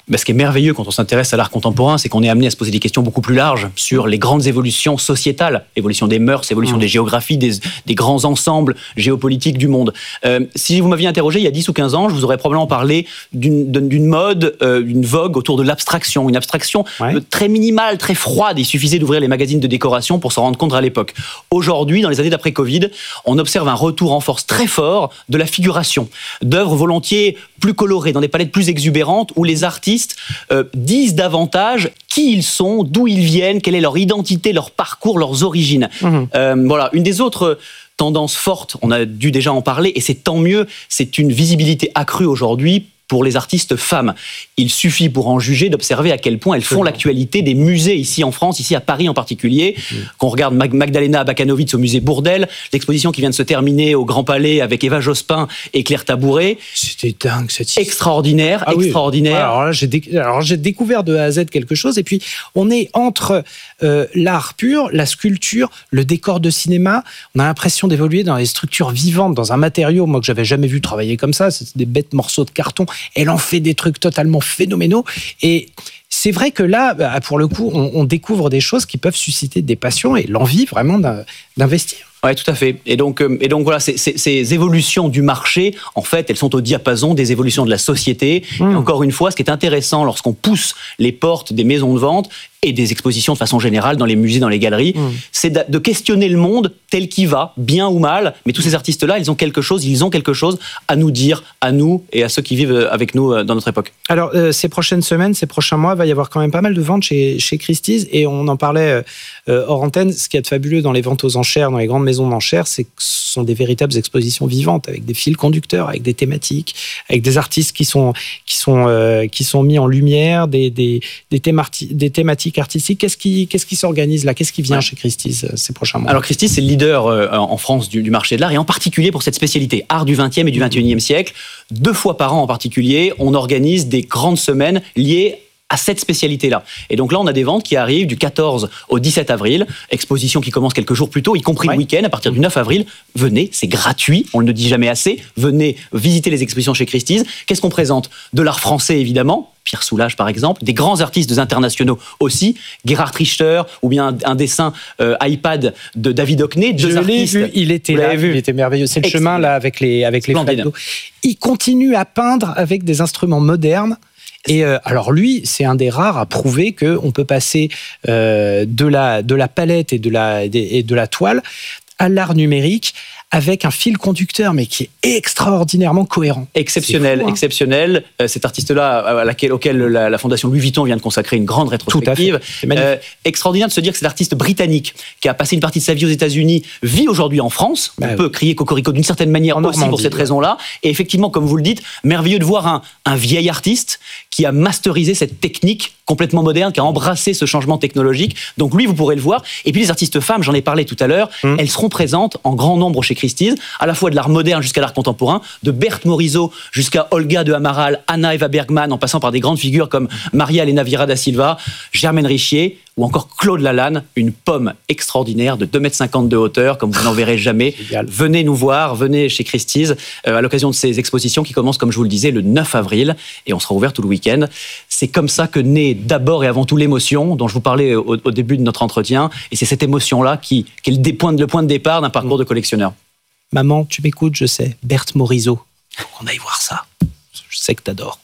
Ben, ce qui est merveilleux quand on s'intéresse à l'art contemporain, c'est qu'on est amené à se poser des questions beaucoup plus larges sur les grandes évolutions sociétales, évolution des mœurs, évolution mmh. des géographies, des, des grands ensembles géopolitiques du monde. Euh, si vous m'aviez interrogé il y a dix ou quinze ans, je vous aurais probablement parlé d'une, d'une mode, euh, d'une vogue autour de l'abstraction, une abstraction ouais. très minimale, très froide. Il suffisait d'ouvrir les magazines de décoration pour s'en rendre compte à l'époque. Aujourd'hui, dans les années d'après-Covid, on observe un retour en force très fort de la figuration, d'œuvres volontiers plus colorées, dans des palettes plus exubérantes, où les artistes Euh, disent davantage qui ils sont, d'où ils viennent, quelle est leur identité, leur parcours, leurs origines. Mmh. Euh, voilà, une des autres tendances fortes, on a dû déjà en parler, et c'est tant mieux, c'est une visibilité accrue aujourd'hui pour les artistes femmes. Il suffit pour en juger d'observer à quel point elles font l'actualité des musées ici en France, ici à Paris en particulier. Mmh. Qu'on regarde Mag- Magdalena Bakanovic au musée Bourdelle, l'exposition qui vient de se terminer au Grand Palais avec Eva Jospin et Claire Tabouret. C'était dingue cette histoire. Extraordinaire, ah, extraordinaire. Oui. Alors là, j'ai, dé- alors j'ai découvert de A à Z quelque chose, et puis on est entre euh, l'art pur, la sculpture, le décor de cinéma. On a l'impression d'évoluer dans des structures vivantes, dans un matériau, moi que j'avais jamais vu travailler comme ça. C'était des bêtes morceaux de carton. Elle en fait des trucs totalement phénoménaux. Et c'est vrai que là, pour le coup, on, on découvre des choses qui peuvent susciter des passions et l'envie vraiment d'investir. Oui, tout à fait. Et donc, et donc voilà, ces, ces, ces évolutions du marché, en fait, elles sont au diapason des évolutions de la société. Mmh. Et encore une fois, ce qui est intéressant lorsqu'on pousse les portes des maisons de vente et des expositions de façon générale dans les musées, dans les galeries, mmh. c'est de questionner le monde tel qu'il va, bien ou mal. Mais tous ces artistes-là, ils ont quelque chose, ils ont quelque chose à nous dire, à nous et à ceux qui vivent avec nous dans notre époque. Alors, euh, ces prochaines semaines, ces prochains mois, il va y avoir quand même pas mal de ventes chez, chez Christie's, et on en parlait euh, hors antenne. Ce qui est fabuleux dans les ventes aux enchères, dans les grandes maisons d'enchères, c'est que ce sont des véritables expositions vivantes, avec des fils conducteurs, avec des thématiques, avec des artistes qui sont, qui sont, euh, qui sont mis en lumière, des, des, des, thémati- des thématiques artistiques. Qu'est-ce qui, qu'est-ce qui s'organise là ? Qu'est-ce qui vient ouais. chez Christie's euh, ces prochains mois ? Alors Christie's, c'est le leader euh, en France du, du marché de l'art, et en particulier pour cette spécialité, art du vingtième et du vingt et unième siècle. Deux fois par an en particulier, on organise des grandes semaines liées à cette spécialité-là. Et donc là, on a des ventes qui arrivent du quatorze au dix-sept avril, exposition qui commence quelques jours plus tôt, y compris ouais. le week-end, à partir du neuf avril. Venez, c'est gratuit, on ne le dit jamais assez. Venez visiter les expositions chez Christie's. Qu'est-ce qu'on présente ? De l'art français, évidemment, Pierre Soulages par exemple, des grands artistes internationaux aussi, Gerhard Richter, ou bien un, un dessin euh, iPad de David Hockney, deux Je artistes. l'ai vu, il était là, vu. il était merveilleux. C'est le Excellent. chemin là avec les, avec les flaques d'eau. Il continue à peindre avec des instruments modernes. Et euh, alors lui, c'est un des rares à prouver qu'on peut passer euh, de, la, de la palette et de la, et de la toile à l'art numérique avec un fil conducteur, mais qui est extraordinairement cohérent. Exceptionnel, fou, hein. exceptionnel. Euh, cet artiste-là, à laquelle, auquel la, la Fondation Louis Vuitton vient de consacrer une grande rétrospective. Euh, extraordinaire de se dire que cet artiste britannique, qui a passé une partie de sa vie aux États-Unis, vit aujourd'hui en France. Bah, on oui. peut crier cocorico d'une certaine manière en aussi Normandie, pour cette ouais. raison-là. Et effectivement, comme vous le dites, merveilleux de voir un, un vieil artiste qui a masterisé cette technique complètement moderne, qui a embrassé ce changement technologique. Donc lui, vous pourrez le voir. Et puis les artistes femmes, j'en ai parlé tout à l'heure, mmh. elles seront présentes en grand nombre chez Christie's, à la fois de l'art moderne jusqu'à l'art contemporain, de Berthe Morisot jusqu'à Olga de Amaral, Anna Eva Bergman, en passant par des grandes figures comme Maria Elena Vieira da Silva, Germaine Richier, ou encore Claude Lalanne, une pomme extraordinaire de deux mètres cinquante de hauteur, comme vous n'en verrez jamais. Venez nous voir, venez chez Christie's, euh, à l'occasion de ces expositions qui commencent, comme je vous le disais, le neuf avril, et on sera ouvert tout le week-end. C'est comme ça que naît d'abord et avant tout l'émotion, dont je vous parlais au, au début de notre entretien, et c'est cette émotion-là qui, qui est le, point, le point de départ d'un parcours mmh. de collectionneur. Maman, tu m'écoutes, je sais, Berthe Morisot. Faut qu'on aille voir ça. Je sais que t'adores.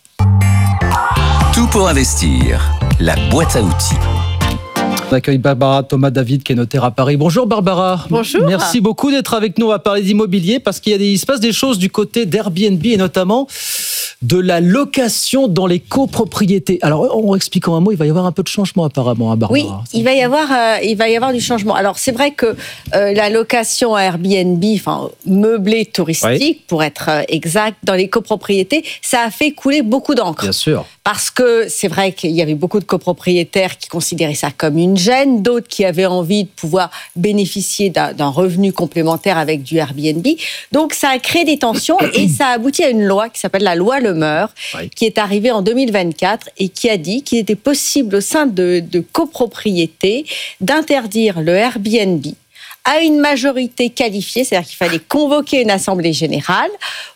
Tout pour investir, la boîte à outils. On accueille Barbara Thomas David qui est notaire à Paris. Bonjour Barbara. Bonjour. Merci beaucoup d'être avec nous. On va parler d'immobilier parce qu'il y a des, il se passe des choses du côté d'Airbnb et notamment de la location dans les copropriétés. Alors, on explique en un mot, il va y avoir un peu de changement apparemment, hein, Barbara. Oui, il va y avoir, euh, il va y avoir du changement. Alors, c'est vrai que euh, la location à Airbnb, enfin meublée touristique, oui. pour être exact, dans les copropriétés, ça a fait couler beaucoup d'encre. Bien sûr. Parce que c'est vrai qu'il y avait beaucoup de copropriétaires qui considéraient ça comme une gêne, d'autres qui avaient envie de pouvoir bénéficier d'un, d'un revenu complémentaire avec du Airbnb. Donc, ça a créé des tensions et ça a abouti à une loi qui s'appelle la loi Le Meur, oui. qui est arrivée en deux mille vingt-quatre et qui a dit qu'il était possible au sein de, de copropriétés d'interdire le Airbnb à une majorité qualifiée, c'est-à-dire qu'il fallait convoquer une assemblée générale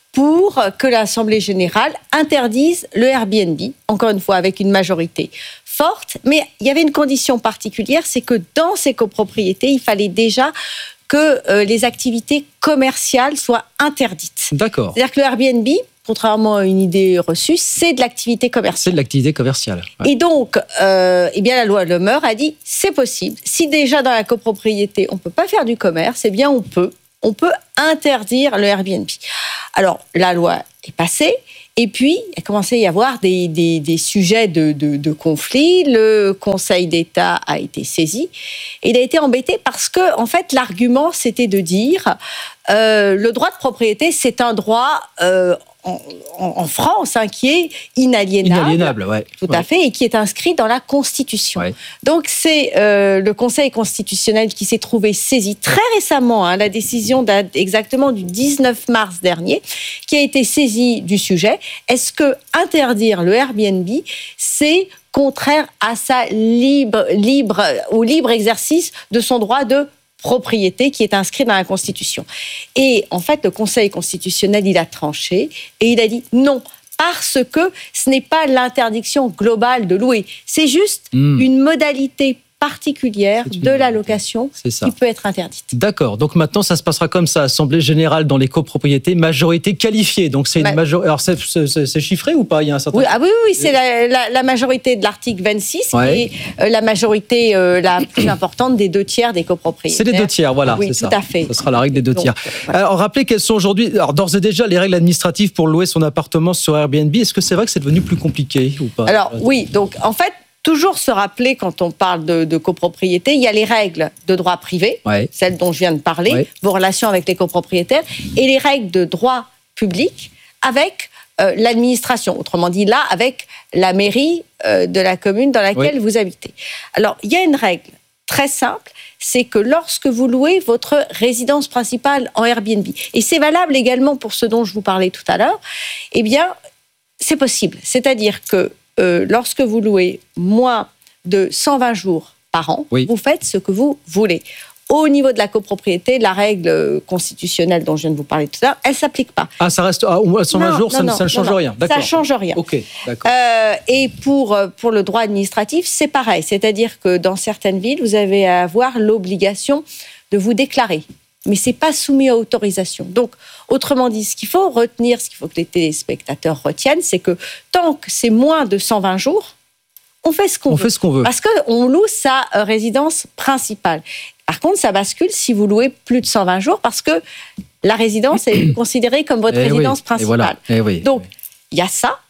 pour que l'Assemblée générale interdise le Airbnb, encore une fois avec une majorité forte. Mais il y avait une condition particulière, c'est que dans ces copropriétés, il fallait déjà que euh, les activités commerciales soient interdites. D'accord. C'est-à-dire que le Airbnb, contrairement à une idée reçue, c'est de l'activité commerciale. C'est de l'activité commerciale. Ouais. Et donc, euh, eh bien, la loi Le Meur a dit, c'est possible. Si déjà dans la copropriété, on ne peut pas faire du commerce, eh bien, on peut. On peut interdire le Airbnb. Alors, la loi est passée, et puis, il a commencé à y avoir des, des, des sujets de, de, de conflit. Le Conseil d'État a été saisi, et il a été embêté parce que, en fait, l'argument, c'était de dire euh, le droit de propriété, c'est un droit euh, en, en, en France hein, qui est inaliénable. Inaliénable, ouais. Tout ouais. à fait, et qui est inscrit dans la Constitution. Ouais. Donc, c'est euh, le Conseil constitutionnel qui s'est trouvé saisi très récemment, hein, la décision date exactement du dix-neuf mars dernier, qui a été saisi du sujet. Est-ce que interdire le Airbnb, c'est contraire à sa libre, libre, au libre exercice de son droit de propriété qui est inscrit dans la Constitution? Et en fait, le Conseil constitutionnel, il a tranché et il a dit non, parce que ce n'est pas l'interdiction globale de louer, c'est juste mmh. une modalité particulière une... de la location qui peut être interdite. D'accord. Donc maintenant, ça se passera comme ça. Assemblée générale dans les copropriétés, majorité qualifiée. Donc c'est une bah, majorité. Alors c'est, c'est, c'est chiffré ou pas? Il y a un certain. Oui, ah oui, oui, c'est la, la, la majorité de l'article vingt-six ouais. qui est euh, la majorité euh, la plus importante des deux tiers des copropriétaires. C'est les deux tiers, voilà. Oui, c'est tout ça. à fait. Ce sera la règle des deux Donc, tiers. Ouais. Alors rappelez quelles sont aujourd'hui. Alors d'ores et déjà les règles administratives pour louer son appartement sur Airbnb. Est-ce que c'est vrai que c'est devenu plus compliqué ou pas? Alors oui. Donc en fait. Toujours se rappeler, quand on parle de, de copropriété, il y a les règles de droit privé, ouais. celles dont je viens de parler, ouais. vos relations avec les copropriétaires, et les règles de droit public avec euh, l'administration. Autrement dit, là, avec la mairie euh, de la commune dans laquelle ouais. vous habitez. Alors, il y a une règle très simple, c'est que lorsque vous louez votre résidence principale en Airbnb, et c'est valable également pour ce dont je vous parlais tout à l'heure, eh bien, c'est possible. C'est-à-dire que Euh, lorsque vous louez moins de cent vingt jours par an, oui. vous faites ce que vous voulez. Au niveau de la copropriété, la règle constitutionnelle dont je viens de vous parler tout à l'heure, elle ne s'applique pas. Ah, ça reste à cent vingt non, jours, non, ça, non, ça ne change non, rien. D'accord. Ça ne change rien. Ok, d'accord. Euh, et pour, pour le droit administratif, c'est pareil. C'est-à-dire que dans certaines villes, vous avez à avoir l'obligation de vous déclarer. Mais ce n'est pas soumis à autorisation. Donc, autrement dit, ce qu'il faut retenir, ce qu'il faut que les téléspectateurs retiennent, c'est que tant que c'est moins de cent vingt jours, on fait ce qu'on on veut. fait ce qu'on veut. Parce qu'on loue sa résidence principale. Par contre, ça bascule si vous louez plus de cent vingt jours, parce que la résidence est considérée comme votre et résidence oui, principale. Et voilà, et oui, Donc, il y a ça.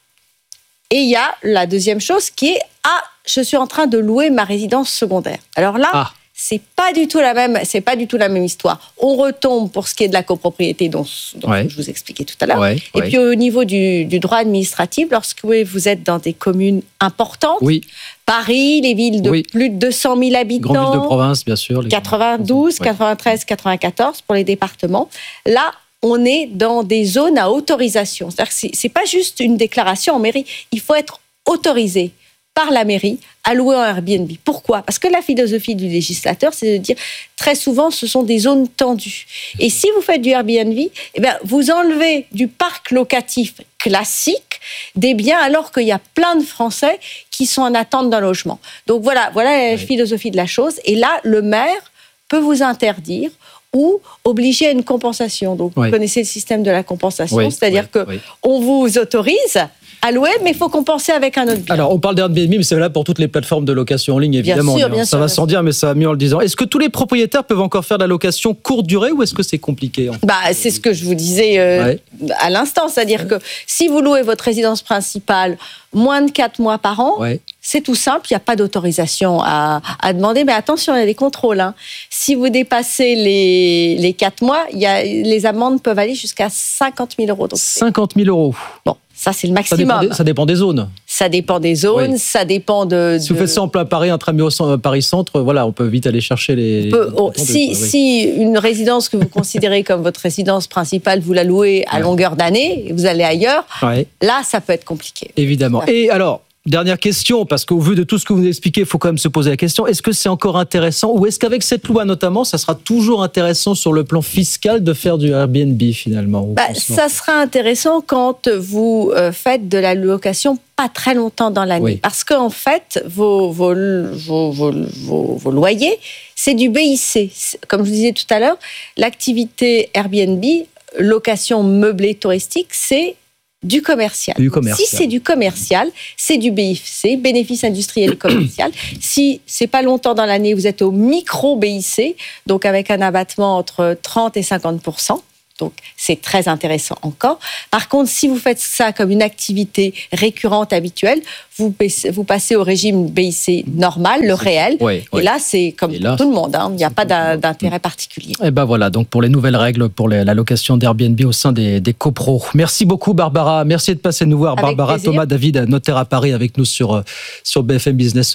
Et il y a la deuxième chose qui est « Ah, je suis en train de louer ma résidence secondaire ». Alors là... Ah. C'est pas du tout la même, c'est pas du tout la même histoire. On retombe pour ce qui est de la copropriété dont, dont ouais. je vous expliquais tout à l'heure. Ouais, et ouais. puis au niveau du, du droit administratif, lorsque vous êtes dans des communes importantes, oui. Paris, les villes de oui. plus de deux cent mille habitants, grandes villes de province bien sûr, les quatre-vingt-douze, ouais. quatre-vingt-treize, quatre-vingt-quatorze pour les départements. Là, on est dans des zones à autorisation. C'est-à-dire que c'est, c'est pas juste une déclaration en mairie. Il faut être autorisé par la mairie à louer en Airbnb. Pourquoi ? Parce que la philosophie du législateur, c'est de dire, très souvent, ce sont des zones tendues. Et si vous faites du Airbnb, eh bien, vous enlevez du parc locatif classique des biens, alors qu'il y a plein de Français qui sont en attente d'un logement. Donc voilà, voilà la oui. philosophie de la chose. Et là, le maire peut vous interdire ou obliger à une compensation. Donc, oui. vous connaissez le système de la compensation, oui. c'est-à-dire oui. qu'on oui. vous autorise à louer, mais il faut compenser avec un autre bien. Alors, on parle d'Airbnb, mais c'est valable pour toutes les plateformes de location en ligne, évidemment. Bien sûr, bien ça sûr, va bien sans sûr. dire, mais ça va mieux en le disant. Est-ce que tous les propriétaires peuvent encore faire de la location courte durée ou est-ce que c'est compliqué en fait ? Bah, c'est ce que je vous disais euh, ouais. à l'instant. C'est-à-dire ouais. que si vous louez votre résidence principale moins de quatre mois par an, ouais. c'est tout simple, il n'y a pas d'autorisation à, à demander. Mais attention, il y a des contrôles. Hein. Si vous dépassez les, les quatre mois, il y a, les amendes peuvent aller jusqu'à cinquante mille euros. Donc, cinquante mille euros. Bon. Ça, c'est le maximum. Ça dépend des, ça dépend des zones. Ça dépend des zones, oui. ça dépend de, de... Si vous faites ça en plein Paris, intramuros Paris-Centre, voilà, on peut vite aller chercher les... Peut, oh, les si, de, oui. si une résidence que vous considérez comme votre résidence principale, vous la louez à ouais. longueur d'année, et vous allez ailleurs, ouais. là, ça peut être compliqué. Évidemment. Et alors, dernière question, parce qu'au vu de tout ce que vous nous expliquez, il faut quand même se poser la question, est-ce que c'est encore intéressant, ou est-ce qu'avec cette loi notamment, ça sera toujours intéressant sur le plan fiscal de faire du Airbnb finalement? Bah, ça sera intéressant quand vous euh, faites de la location pas très longtemps dans l'année. Oui. Parce qu'en fait, vos, vos, vos, vos, vos, vos loyers, c'est du B I C. Comme je vous disais tout à l'heure, l'activité Airbnb, location meublée touristique, c'est du commercial. du commercial. Si c'est du commercial, c'est du B I C, bénéfice industriel et commercial. Si c'est pas longtemps dans l'année, vous êtes au micro B I C, donc avec un abattement entre trente et cinquante pour cent. Donc, c'est très intéressant encore. Par contre, si vous faites ça comme une activité récurrente, habituelle, vous, vous passez au régime B I C normal, le réel. Oui, oui. Et là, c'est comme là, tout le monde. Hein. Il n'y a pas d'intérêt particulier. Et ben voilà, donc pour les nouvelles règles pour les, la location d'Airbnb au sein des, des copros. Merci beaucoup, Barbara. Merci de passer nous voir. Avec Barbara, plaisir. Thomas David, notaire à Paris, avec nous sur, sur B F M Business.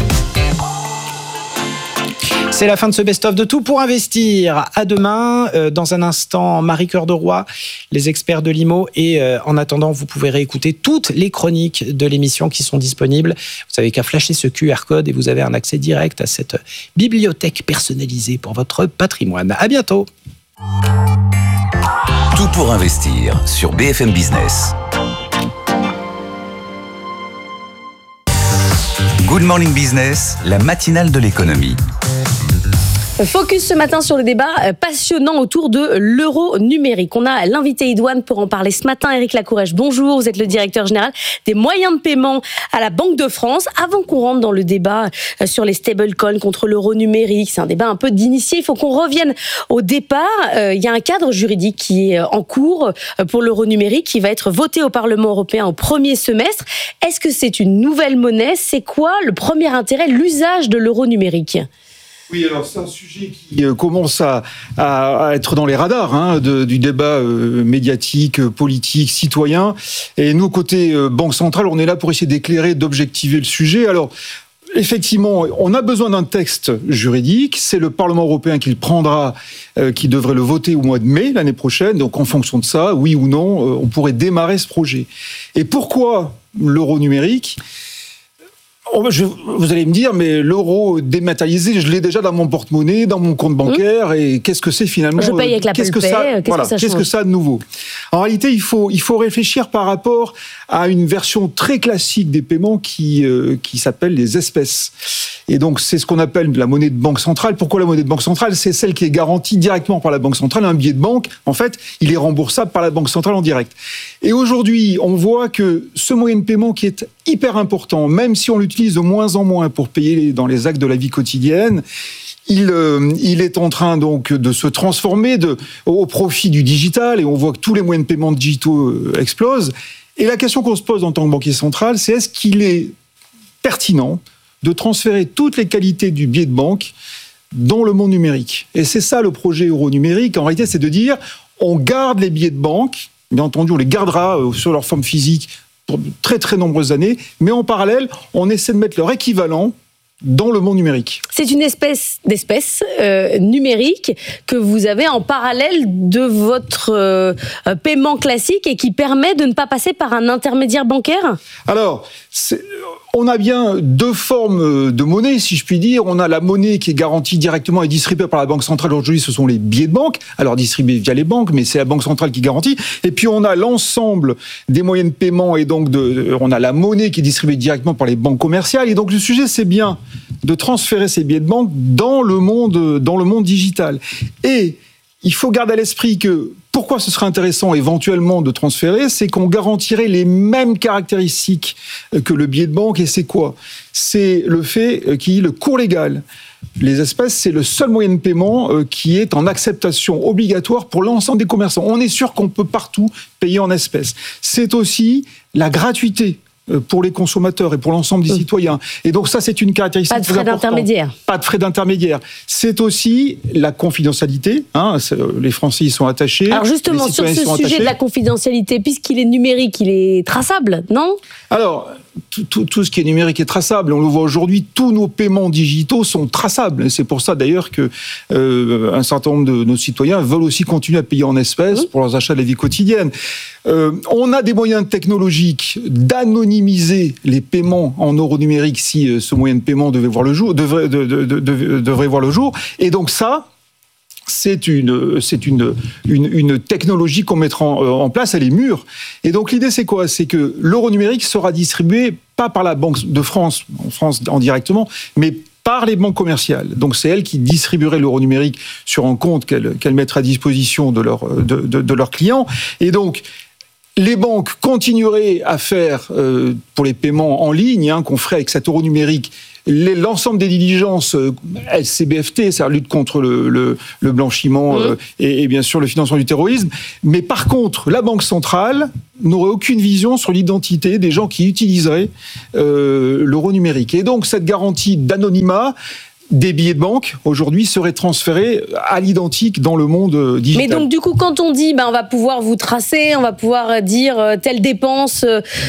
C'est la fin de ce best-of de Tout pour investir. À demain. Euh, dans un instant, Marie Cœur de Roy, les experts de l'I M O. Et euh, en attendant, vous pouvez réécouter toutes les chroniques de l'émission qui sont disponibles. Vous n'avez qu'à flasher ce Q R code et vous avez un accès direct à cette bibliothèque personnalisée pour votre patrimoine. À bientôt. Tout pour investir sur B F M Business. Good Morning Business, la matinale de l'économie. Focus ce matin sur le débat passionnant autour de l'euro numérique. On a l'invité idoine pour en parler ce matin, Éric Lacourèche. Bonjour, vous êtes le directeur général des moyens de paiement à la Banque de France. Avant qu'on rentre dans le débat sur les stablecoins contre l'euro numérique, c'est un débat un peu d'initié, il faut qu'on revienne au départ. Il y a un cadre juridique qui est en cours pour l'euro numérique qui va être voté au Parlement européen au premier semestre. Est-ce que c'est une nouvelle monnaie? C'est quoi le premier intérêt, l'usage de l'euro numérique? Oui, alors c'est un sujet qui euh, commence à, à, à être dans les radars hein, de, du débat euh, médiatique, euh, politique, citoyen. Et nous, côté euh, Banque centrale, on est là pour essayer d'éclairer, d'objectiver le sujet. Alors, effectivement, on a besoin d'un texte juridique. C'est le Parlement européen qui le prendra, euh, qui devrait le voter au mois de mai l'année prochaine. Donc, en fonction de ça, oui ou non, euh, on pourrait démarrer ce projet. Et pourquoi l'euro numérique ? Oh, je, vous allez me dire, mais l'euro dématérialisé, je l'ai déjà dans mon porte-monnaie, dans mon compte bancaire, mmh. et qu'est-ce que c'est finalement? Je paye avec l'Apple qu'est-ce que Pay, ça, qu'est-ce voilà, que ça qu'est-ce que ça a de nouveau? En réalité, il faut, il faut réfléchir par rapport à une version très classique des paiements qui, euh, qui s'appelle les espèces. Et donc, c'est ce qu'on appelle la monnaie de banque centrale. Pourquoi la monnaie de banque centrale? C'est celle qui est garantie directement par la banque centrale. Un billet de banque, en fait, il est remboursable par la banque centrale en direct. Et aujourd'hui, on voit que ce moyen de paiement qui est hyper important, même si on l'utilise de moins en moins pour payer dans les actes de la vie quotidienne, il, euh, il est en train donc de se transformer de, au profit du digital, et on voit que tous les moyens de paiement digitaux euh, explosent. Et la question qu'on se pose en tant que banquier central, c'est est-ce qu'il est pertinent de transférer toutes les qualités du billet de banque dans le monde numérique? Et c'est ça le projet euro numérique. En réalité, c'est de dire on garde les billets de banque, bien entendu, on les gardera euh, sur leur forme physique pour de très très nombreuses années, mais en parallèle, on essaie de mettre leur équivalent dans le monde numérique. C'est une espèce d'espèce euh, numérique que vous avez en parallèle de votre euh, paiement classique et qui permet de ne pas passer par un intermédiaire bancaire? Alors, c'est, on a bien deux formes de monnaie, si je puis dire. On a la monnaie qui est garantie directement et distribuée par la Banque centrale. Aujourd'hui, ce sont les billets de banque, alors distribués via les banques, mais c'est la Banque centrale qui garantit. Et puis, on a l'ensemble des moyens de paiement, et donc de, on a la monnaie qui est distribuée directement par les banques commerciales. Et donc, le sujet, c'est bien de transférer ces billets de banque dans le monde, dans le monde digital. Et il faut garder à l'esprit que pourquoi ce serait intéressant éventuellement de transférer, c'est qu'on garantirait les mêmes caractéristiques que le billet de banque. Et c'est quoi? C'est le fait qu'il y ait le cours légal. Les espèces, c'est le seul moyen de paiement qui est en acceptation obligatoire pour l'ensemble des commerçants. On est sûr qu'on peut partout payer en espèces. C'est aussi la gratuité pour les consommateurs et pour l'ensemble des mmh. citoyens. Et donc ça, c'est une caractéristique très importante. Pas de frais d'intermédiaire. Pas de frais d'intermédiaire. C'est aussi la confidentialité. Hein, les Français y sont attachés. Alors justement, sur ce sujet attachés. de la confidentialité, puisqu'il est numérique, il est traçable, non? Alors, tout, tout, tout ce qui est numérique est traçable. On le voit aujourd'hui, tous nos paiements digitaux sont traçables. Et c'est pour ça d'ailleurs que euh, un certain nombre de nos citoyens veulent aussi continuer à payer en espèces pour leurs achats de la vie quotidienne. Euh, on a des moyens technologiques d'anonymiser les paiements en euros numériques si euh, ce moyen de paiement devait voir le jour, devrait, de, de, de, de, devrait voir le jour. Et donc ça, c'est une, c'est une, une, une technologie qu'on mettra en, en place, elle est mûre. Et donc l'idée c'est quoi ? C'est que l'euro numérique sera distribué pas par la Banque de France, en France indirectement, mais par les banques commerciales. Donc c'est elles qui distribueraient l'euro numérique sur un compte qu'elles, qu'elles mettraient à disposition de, leur, de, de, de leurs clients. Et donc les banques continueraient à faire, euh, pour les paiements en ligne, hein, qu'on ferait avec cet euro numérique, les, l'ensemble des diligences euh, L C B F T, c'est la lutte contre le, le, le blanchiment mmh. euh, et, et bien sûr le financement du terrorisme. Mais par contre, la Banque centrale n'aurait aucune vision sur l'identité des gens qui utiliseraient euh, l'euro numérique. Et donc cette garantie d'anonymat des billets de banque, aujourd'hui, seraient transférés à l'identique dans le monde digital. Mais donc, du coup, quand on dit ben, on va pouvoir vous tracer, on va pouvoir dire euh, telle dépense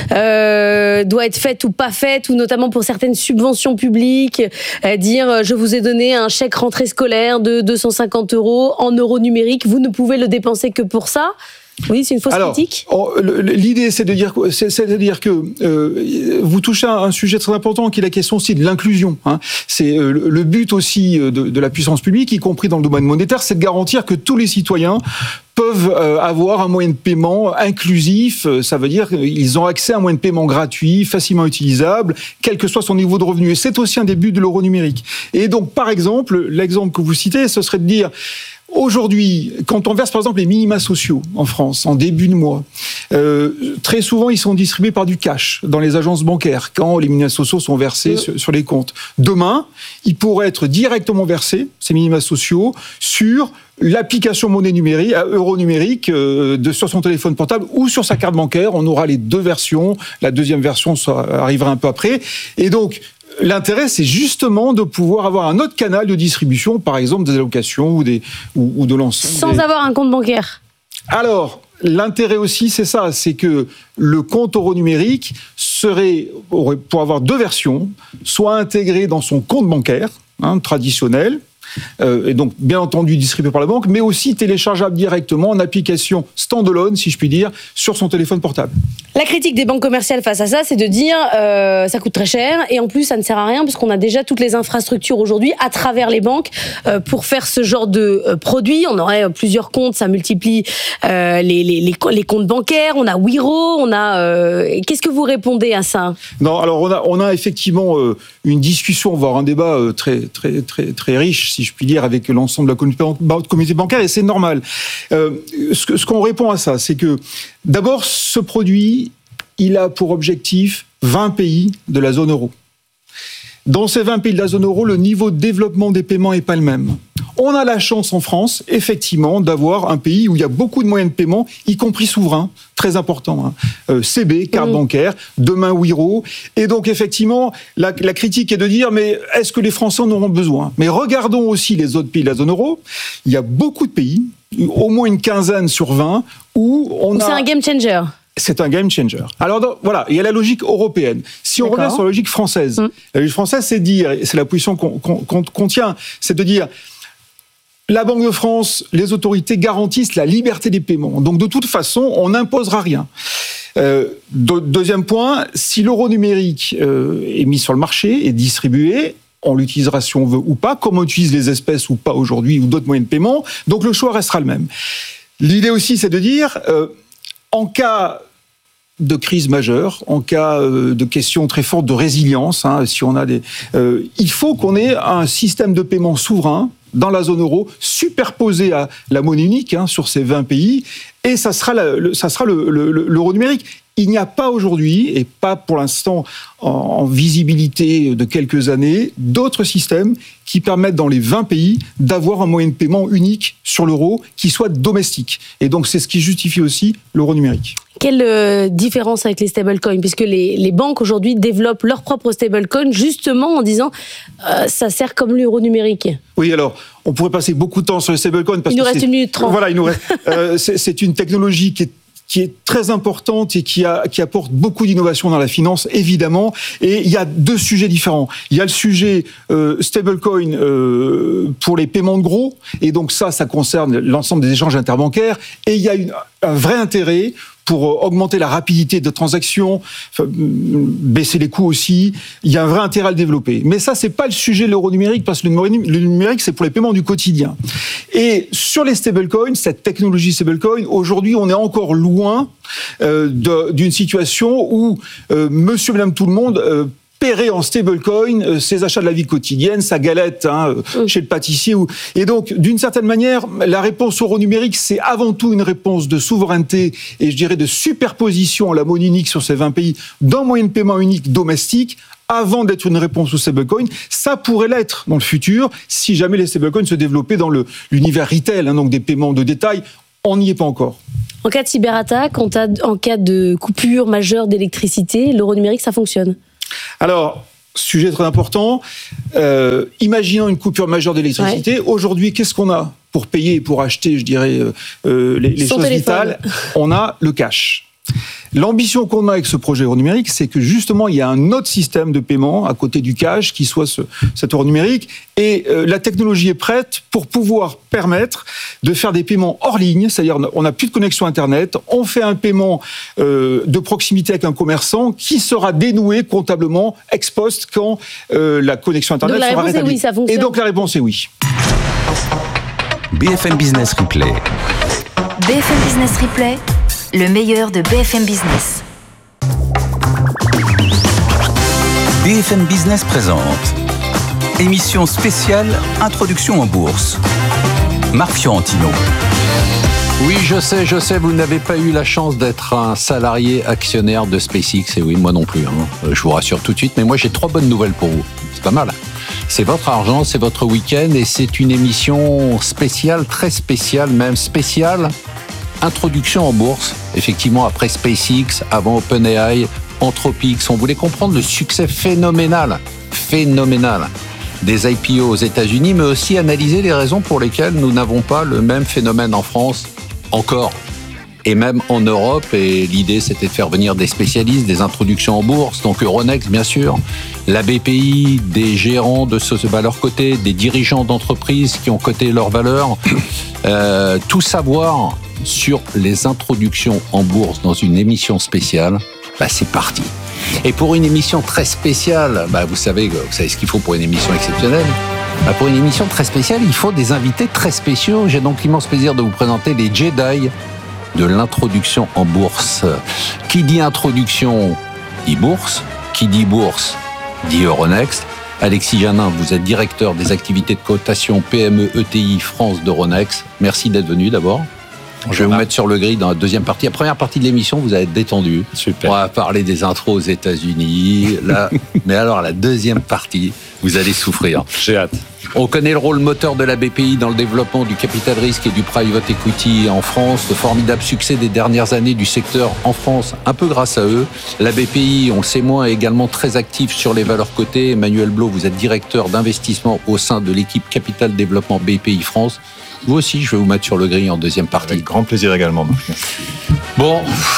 euh, doit être faite ou pas faite, ou notamment pour certaines subventions publiques, euh, dire euh, je vous ai donné un chèque rentrée scolaire de deux cent cinquante euros en euros numériques, vous ne pouvez le dépenser que pour ça. Oui, c'est une fausse Alors, critique. L'idée, c'est de dire, c'est, c'est de dire que euh, vous touchez à un sujet très important, qui est la question aussi de l'inclusion. Hein. C'est euh, le but aussi de, de la puissance publique, y compris dans le domaine monétaire, c'est de garantir que tous les citoyens peuvent euh, avoir un moyen de paiement inclusif. Ça veut dire qu'ils ont accès à un moyen de paiement gratuit, facilement utilisable, quel que soit son niveau de revenu. Et c'est aussi un des buts de l'euro numérique. Et donc, par exemple, l'exemple que vous citez, ce serait de dire... Aujourd'hui, quand on verse par exemple les minima sociaux en France, en début de mois, euh, très souvent ils sont distribués par du cash dans les agences bancaires quand les minima sociaux sont versés sur, sur les comptes. Demain, ils pourraient être directement versés, ces minima sociaux, sur l'application monnaie numérique, euro numérique, euh, de, sur son téléphone portable ou sur sa carte bancaire. On aura les deux versions. La deuxième version ça arrivera un peu après. Et donc, l'intérêt, c'est justement de pouvoir avoir un autre canal de distribution, par exemple des allocations ou, des, ou, ou de l'ensemble. Sans des... avoir un compte bancaire. Alors, l'intérêt aussi, c'est ça, c'est que le compte euro numérique serait, pour avoir deux versions, soit intégré dans son compte bancaire, hein, traditionnel, Euh, et donc bien entendu distribué par la banque, mais aussi téléchargeable directement en application standalone, si je puis dire, sur son téléphone portable. La critique des banques commerciales face à ça, c'est de dire euh, ça coûte très cher et en plus ça ne sert à rien puisqu'on a déjà toutes les infrastructures aujourd'hui à travers les banques euh, pour faire ce genre de euh, produit. On aurait plusieurs comptes, ça multiplie euh, les, les, les, les comptes bancaires. On a Wero, on a. Euh, qu'est-ce que vous répondez à ça ? Non, alors on a, on a effectivement euh, une discussion, voire un débat euh, très très très très riche, si je puis dire, avec l'ensemble de la communauté bancaire, et c'est normal. Euh, ce, ce qu'on répond à ça, c'est que d'abord, ce produit, il a pour objectif vingt pays de la zone euro. Dans ces vingt pays de la zone euro, le niveau de développement des paiements n'est pas le même. On a la chance en France, effectivement, d'avoir un pays où il y a beaucoup de moyens de paiement, y compris souverains, très important. Hein. Euh, C B, carte mmh. bancaire, demain Wero. Et donc, effectivement, la, la critique est de dire, mais est-ce que les Français en auront besoin ? Mais regardons aussi les autres pays de la zone euro. Il y a beaucoup de pays, au moins une quinzaine sur vingt, où on où a... C'est un game changer. C'est un game changer. Alors donc, voilà, il y a la logique européenne. Si on D'accord. revient sur la logique française, mmh. la logique française, c'est de dire, et c'est la position qu'on, qu'on, qu'on tient, c'est de dire, la Banque de France, les autorités garantissent la liberté des paiements. Donc de toute façon, on n'imposera rien. Euh, de, deuxième point, si l'euro numérique euh, est mis sur le marché et distribué, on l'utilisera si on veut ou pas, comme on utilise les espèces ou pas aujourd'hui, ou d'autres moyens de paiement, donc le choix restera le même. L'idée aussi, c'est de dire... Euh, En cas de crise majeure, en cas de questions très fortes de résilience, hein, si on a des, euh, il faut qu'on ait un système de paiement souverain dans la zone euro, superposé à la monnaie unique hein, sur ces vingt pays, et ça sera, la, le, ça sera le, le, le, l'euro numérique. Il n'y a pas aujourd'hui, et pas pour l'instant en, en visibilité de quelques années, d'autres systèmes qui permettent dans les vingt pays d'avoir un moyen de paiement unique sur l'euro qui soit domestique. Et donc c'est ce qui justifie aussi l'euro numérique. Quelle euh, différence avec les stablecoins ? Puisque les, les banques aujourd'hui développent leur propre stablecoin justement en disant euh, ça sert comme l'euro numérique. Oui, alors on pourrait passer beaucoup de temps sur les stablecoins. Parce il nous que reste c'est, une minute trente. Voilà, il nous reste. euh, c'est, c'est une technologie qui est qui est très importante et qui, a, qui apporte beaucoup d'innovation dans la finance, évidemment. Et il y a deux sujets différents. Il y a le sujet euh, stablecoin euh, pour les paiements de gros, et donc ça, ça concerne l'ensemble des échanges interbancaires. Et il y a une, un vrai intérêt pour augmenter la rapidité de transactions, baisser les coûts aussi. Il y a un vrai intérêt à le développer. Mais ça, c'est pas le sujet de l'euro numérique, parce que le numérique, c'est pour les paiements du quotidien. Et sur les stablecoins, cette technologie stablecoin, aujourd'hui, on est encore loin euh, de, d'une situation où euh, monsieur, madame, tout le monde euh, paierait en stablecoin euh, ses achats de la vie quotidienne, sa galette hein, euh, chez le pâtissier. Ou... Et donc, d'une certaine manière, la réponse euro numérique, c'est avant tout une réponse de souveraineté et je dirais de superposition à la monnaie unique sur ces vingt pays d'un moyen de paiement unique domestique, avant d'être une réponse au stablecoin. Ça pourrait l'être dans le futur si jamais les stablecoins se développaient dans le, l'univers retail, hein, donc des paiements de détail. On n'y est pas encore. En cas de cyberattaque, en, en cas de coupure majeure d'électricité, l'euro numérique, ça fonctionne? Alors, sujet très important. Euh, imaginons une coupure majeure d'électricité. Ouais. Aujourd'hui, qu'est-ce qu'on a pour payer et pour acheter, je dirais, euh, les, les choses téléphone. vitales? On a le cash. L'ambition qu'on a avec ce projet euro numérique, c'est que justement, il y a un autre système de paiement à côté du cash qui soit ce, cet euro numérique. Et euh, la technologie est prête pour pouvoir permettre de faire des paiements hors ligne, c'est-à-dire on n'a plus de connexion Internet, on fait un paiement euh, de proximité avec un commerçant qui sera dénoué comptablement ex post quand euh, la connexion Internet donc sera rétablie. Oui, ça fonctionne. Et donc la réponse est oui. B F M Business Replay. B F M Business Replay. Le meilleur de B F M Business. B F M Business présente émission spéciale Introduction en bourse. Marc Fiorentino. Oui, je sais, je sais, vous n'avez pas eu la chance d'être un salarié actionnaire de SpaceX, et oui, moi non plus, hein. Je vous rassure tout de suite, mais moi j'ai trois bonnes nouvelles pour vous. C'est pas mal. C'est votre argent, c'est votre week-end, et c'est une émission spéciale, très spéciale, même spéciale. Introduction en bourse, effectivement après SpaceX, avant OpenAI, Anthropic. On voulait comprendre le succès phénoménal, phénoménal des I P O aux États-Unis, mais aussi analyser les raisons pour lesquelles nous n'avons pas le même phénomène en France encore, et même en Europe. Et l'idée, c'était de faire venir des spécialistes, des introductions en bourse, donc Euronext bien sûr, la B P I, des gérants de ce valeur cotée, des dirigeants d'entreprises qui ont coté leurs valeurs, euh, tout savoir sur les introductions en bourse dans une émission spéciale. Bah, c'est parti. Et pour une émission très spéciale, bah, vous savez, vous savez ce qu'il faut pour une émission exceptionnelle. Bah, pour une émission très spéciale, il faut des invités très spéciaux. J'ai donc l'immense plaisir de vous présenter les Jedi de l'introduction en bourse. Qui dit introduction dit bourse. Qui dit bourse dit Euronext. Alexis Janin, vous êtes directeur des activités de cotation P M E E T I France d'Euronext. Merci d'être venu d'abord. Je vais vous mettre sur le grid dans la deuxième partie. La première partie de l'émission, vous allez être détendu. Super. On va parler des intros aux États-Unis. Là, mais alors, la deuxième partie, vous allez souffrir. J'ai hâte. On connaît le rôle moteur de la B P I dans le développement du capital risque et du private equity en France. Le formidable succès des dernières années du secteur en France, un peu grâce à eux. La B P I, on le sait moins, est également très active sur les valeurs cotées. Emmanuel Blot, vous êtes directeur d'investissement au sein de l'équipe Capital Développement B P I France. Vous aussi, je vais vous mettre sur le grill en deuxième partie. Avec grand plaisir également. Bon,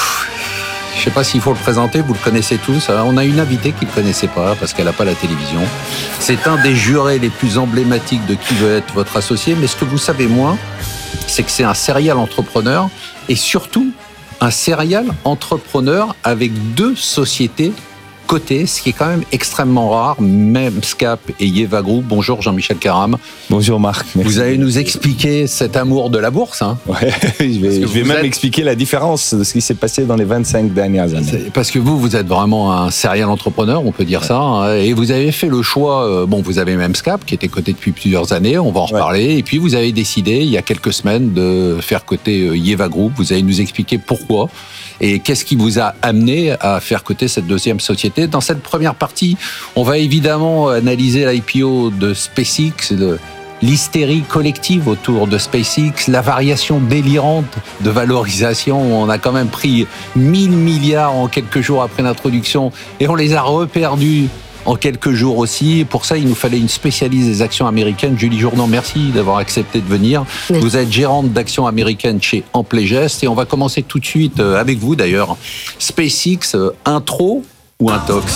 je ne sais pas s'il faut le présenter, vous le connaissez tous. On a une invitée qui ne le connaissait pas parce qu'elle n'a pas la télévision. C'est un des jurés les plus emblématiques de Qui veut être votre associé. Mais ce que vous savez moins, c'est que c'est un serial entrepreneur et surtout un serial entrepreneur avec deux sociétés cotées, ce qui est quand même extrêmement rare, même Memscap et Yeva Group. Bonjour Jean-Michel Caram. Bonjour Marc. Merci. Vous allez nous expliquer cet amour de la bourse. Hein. Ouais, je vais, je vais même êtes... expliquer la différence de ce qui s'est passé dans les vingt-cinq dernières années. C'est parce que vous, vous êtes vraiment un serial entrepreneur, on peut dire ouais. ça, hein, et vous avez fait le choix, euh, bon, vous avez Memscap qui était coté depuis plusieurs années, on va en reparler, ouais. et puis vous avez décidé, il y a quelques semaines, de faire coter euh, Yeva Group. Vous allez nous expliquer pourquoi. Et qu'est-ce qui vous a amené à faire coter cette deuxième société? Dans cette première partie, on va évidemment analyser l'I P O de SpaceX, le, l'hystérie collective autour de SpaceX, la variation délirante de valorisation. On a quand même pris mille milliards en quelques jours après l'introduction et on les a reperdus en quelques jours aussi. Pour ça, il nous fallait une spécialiste des actions américaines. Julie Jourdan, merci d'avoir accepté de venir. Merci. Vous êtes gérante d'actions américaines chez Amplegest et on va commencer tout de suite avec vous d'ailleurs. SpaceX, intro ou intox?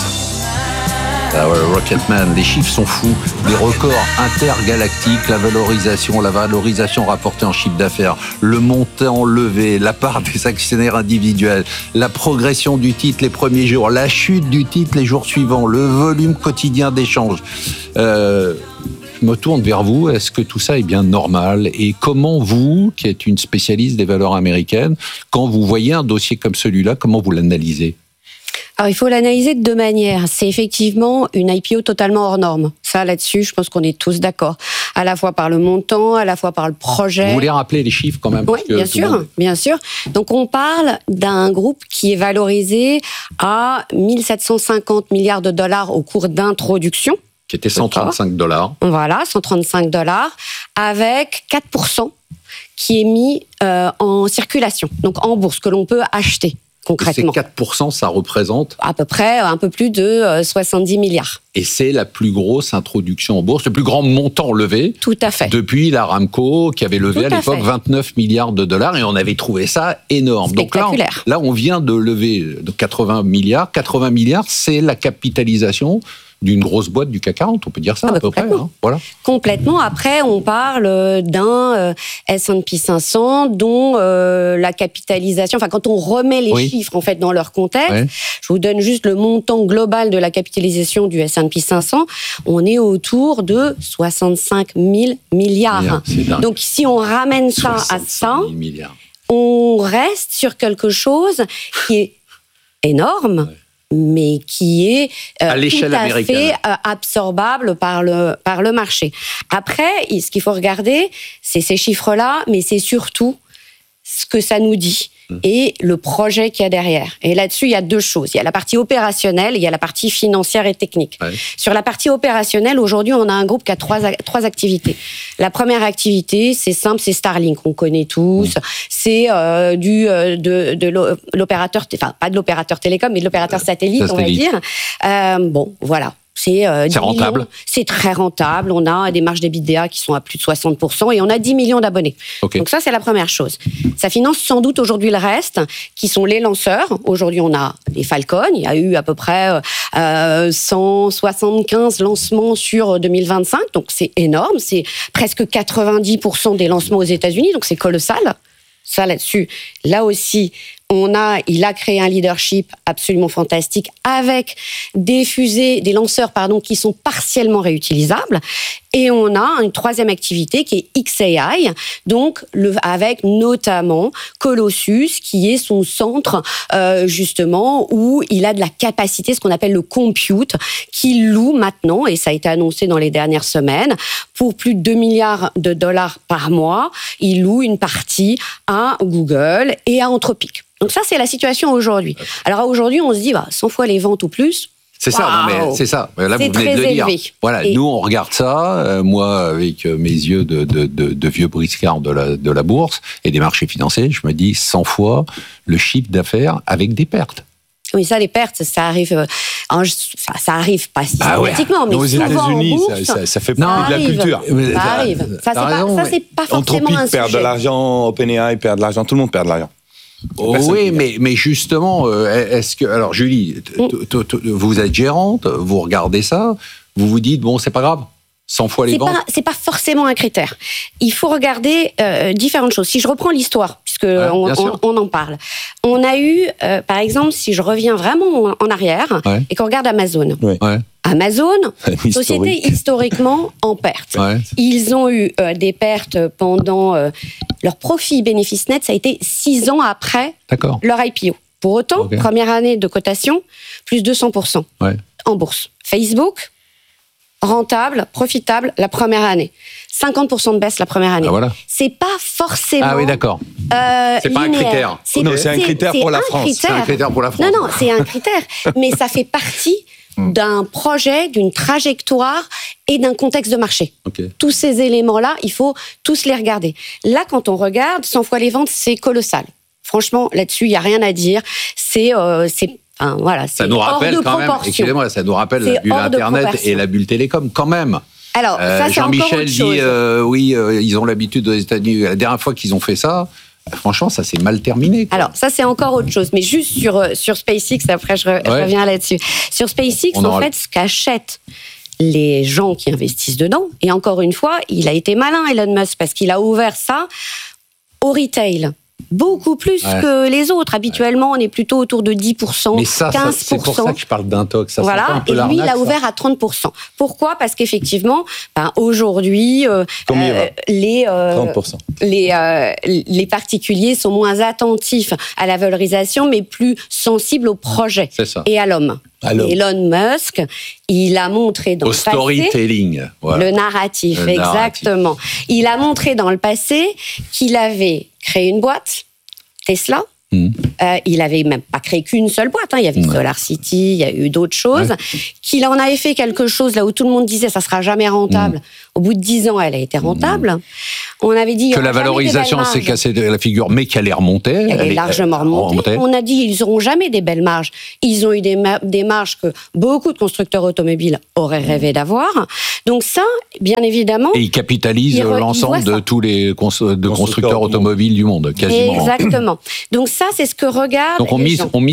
Ah ouais, Rocketman, les chiffres sont fous, les records intergalactiques, la valorisation, la valorisation rapportée en chiffre d'affaires, le montant levé, la part des actionnaires individuels, la progression du titre les premiers jours, la chute du titre les jours suivants, le volume quotidien d'échanges. Euh, je me tourne vers vous, est-ce que tout ça est bien normal? Et comment vous, qui êtes une spécialiste des valeurs américaines, quand vous voyez un dossier comme celui-là, comment vous l'analysez? Alors, il faut l'analyser de deux manières. C'est effectivement une I P O totalement hors norme. Ça, là-dessus, je pense qu'on est tous d'accord. À la fois par le montant, à la fois par le projet. Vous voulez rappeler les chiffres quand même? Oui, bien sûr, monde... bien sûr. Donc, on parle d'un groupe qui est valorisé à mille sept cent cinquante milliards de dollars au cours d'introduction. Qui était cent trente-cinq dollars. Voilà, cent trente-cinq dollars, avec quatre pour cent qui est mis euh, en circulation, donc en bourse, que l'on peut acheter. Concrètement. Ces quatre pour cent, ça représente à peu près un peu plus de soixante-dix milliards. Et c'est la plus grosse introduction en bourse, le plus grand montant levé. Tout à fait. Depuis l'Aramco, qui avait levé à, à l'époque fait. vingt-neuf milliards de dollars, et on avait trouvé ça énorme. Spectaculaire. Donc là, on, là, on vient de lever de quatre-vingts milliards. quatre-vingts milliards, c'est la capitalisation d'une grosse boîte du C A C quarante, on peut dire ça ah bah à peu près. Hein, voilà. Complètement. Après, on parle d'un euh, S and P cinq cents dont euh, la capitalisation, enfin quand on remet les oui. chiffres en fait dans leur contexte, ouais. je vous donne juste le montant global de la capitalisation du S and P cinq cents, on est autour de soixante-cinq mille milliards. milliards Donc si on ramène ça à ça, on reste sur quelque chose qui est énorme. Ouais. mais qui est euh, à l'échelle tout à américaine. fait euh, absorbable par le, par le marché. Après, ce qu'il faut regarder, c'est ces chiffres-là, mais c'est surtout ce que ça nous dit et le projet qu'il y a derrière. Et là-dessus, il y a deux choses. Il y a la partie opérationnelle, il y a la partie financière et technique. Ouais. Sur la partie opérationnelle, aujourd'hui, on a un groupe qui a trois, trois activités. La première activité, c'est simple, c'est Starlink. On connaît tous. Mmh. C'est euh, du euh, de, de l'opérateur, enfin pas de l'opérateur télécom, mais de l'opérateur satellite, satellite, on va dire. Euh, bon, voilà. C'est, euh, c'est rentable. Millions. C'est très rentable. On a des marges d'EBITDA qui sont à plus de soixante pour cent et on a dix millions d'abonnés. Okay. Donc ça, c'est la première chose. Ça finance sans doute aujourd'hui le reste, qui sont les lanceurs. Aujourd'hui, on a les Falcon. Il y a eu à peu près euh, cent soixante-quinze lancements sur deux mille vingt-cinq. Donc c'est énorme. C'est presque quatre-vingt-dix pour cent des lancements aux États-Unis. Donc c'est colossal. Ça, là-dessus, là aussi, on a, il a créé un leadership absolument fantastique avec des fusées, des lanceurs, pardon, qui sont partiellement réutilisables. Et on a une troisième activité qui est X A I, donc le, avec notamment Colossus, qui est son centre euh, justement où il a de la capacité, ce qu'on appelle le compute, qu'il loue maintenant, et ça a été annoncé dans les dernières semaines, pour plus de deux milliards de dollars par mois. Il loue une partie à Google et à Anthropic. Donc ça, c'est la situation aujourd'hui. Alors aujourd'hui, on se dit, bah, cent fois les ventes ou plus. C'est ça, wow. non mais c'est ça. Là, c'est vous venez de le dire. Élevé. Voilà, et nous on regarde ça. Euh, moi, avec mes yeux de, de, de, de vieux briscard de la, de la bourse et des marchés financiers, je me dis cent fois le chiffre d'affaires avec des pertes. Oui, ça, les pertes, ça arrive. Euh, en, ça, ça arrive pas systématiquement, bah ouais. mais aux souvent États-Unis, en bourse, ça, ça, ça fait partie de la culture. Ça, ça arrive. Ça, c'est pas, ça, c'est pas forcément Anthropic un sujet. perd de l'argent, OpenAI perd de l'argent, tout le monde perd de l'argent. Oh oui, mais, mais justement, est-ce que... Alors, Julie, vous êtes gérante, vous regardez ça, vous vous dites, bon, c'est pas grave, cent fois les ventes. C'est pas forcément un critère. Il faut regarder euh, différentes choses. Si je reprends l'histoire, puisque ouais, on, on, on en parle, on a eu, euh, par exemple, si je reviens vraiment en arrière, ouais. et qu'on regarde Amazon. Ouais. Ouais. Amazon, société historiquement en perte. Ouais. Ils ont eu euh, des pertes pendant... Euh, leur profit bénéfice net, ça a été six ans après D'accord. leur I P O. Pour autant, okay. première année de cotation, plus deux cents pour cent ouais. en bourse. Facebook, rentable, profitable la première année. cinquante pour cent de baisse la première année. Ah, voilà. C'est pas forcément... Ah oui, d'accord. Euh, c'est pas linéaire. un critère. C'est, non, c'est un critère c'est pour la un France. Critère. C'est un critère pour la France. Non, non, c'est un critère. Mais ça fait partie d'un projet, d'une trajectoire et d'un contexte de marché. Okay. Tous ces éléments-là, il faut tous les regarder. Là, quand on regarde, cent fois les ventes, c'est colossal. Franchement, là-dessus, il n'y a rien à dire. C'est, euh, c'est Enfin, voilà, c'est Ça nous hors rappelle de quand même, proportion. excusez-moi, ça nous rappelle C'est la bulle hors de Internet proportion. et la bulle télécom, quand même. Alors, Euh, ça, c'est encore Jean-Michel autre dit, chose. euh, oui, euh, ils ont l'habitude aux États-Unis. La dernière fois qu'ils ont fait ça, franchement, ça s'est mal terminé. Quoi. Alors, ça, c'est encore autre chose. Mais juste sur, euh, sur SpaceX, après, je, re- je Ouais. reviens là-dessus. Sur SpaceX, On en aura- fait, ce qu'achètent les gens qui investissent dedans, et encore une fois, il a été malin, Elon Musk, parce qu'il a ouvert ça au retail. Beaucoup plus Ouais. que les autres. Habituellement, on est plutôt autour de dix pour cent, Mais ça, ça, quinze c'est pour pour cent. ça que je parle d'intox. Ça, c'est pas Voilà, un peu et lui, il l'arnaque, a ça ouvert à trente pour cent. Pourquoi ? Parce qu'effectivement, ben, aujourd'hui, euh, Combien il va les, euh, trente pour cent. les, euh, les particuliers sont moins attentifs à la valorisation, mais plus sensibles au projet C'est ça. et à l'homme. À l'homme. Elon Musk, il a montré dans Au le passé... storytelling. Voilà. Le narratif, Le narratif. exactement. Il a montré dans le passé qu'il avait créé une boîte, Tesla. Mmh. Euh, il avait même pas créé qu'une seule boîte. Hein. Il y avait Ouais. Solar City, il y a eu d'autres choses. Ouais. Qu'il en avait fait quelque chose là où tout le monde disait ça sera jamais rentable. Mmh. Au bout de dix ans, elle a été rentable. On avait dit il y Que aura la jamais des valorisation belles s'est marges. cassée de la figure, mais qu'elle est remontée. Elle, est largement remontée. On a dit ils n'auront jamais des belles marges. Ils ont eu des, ma- des marges que beaucoup de constructeurs automobiles auraient rêvé d'avoir. Donc ça, bien évidemment. Et ils capitalisent Ils re- ils l'ensemble voient de ça. tous les cons- de constructeurs du monde. automobiles du monde, quasiment. Exactement. Donc ça, c'est ce que regardent Donc on les mise, gens. on mise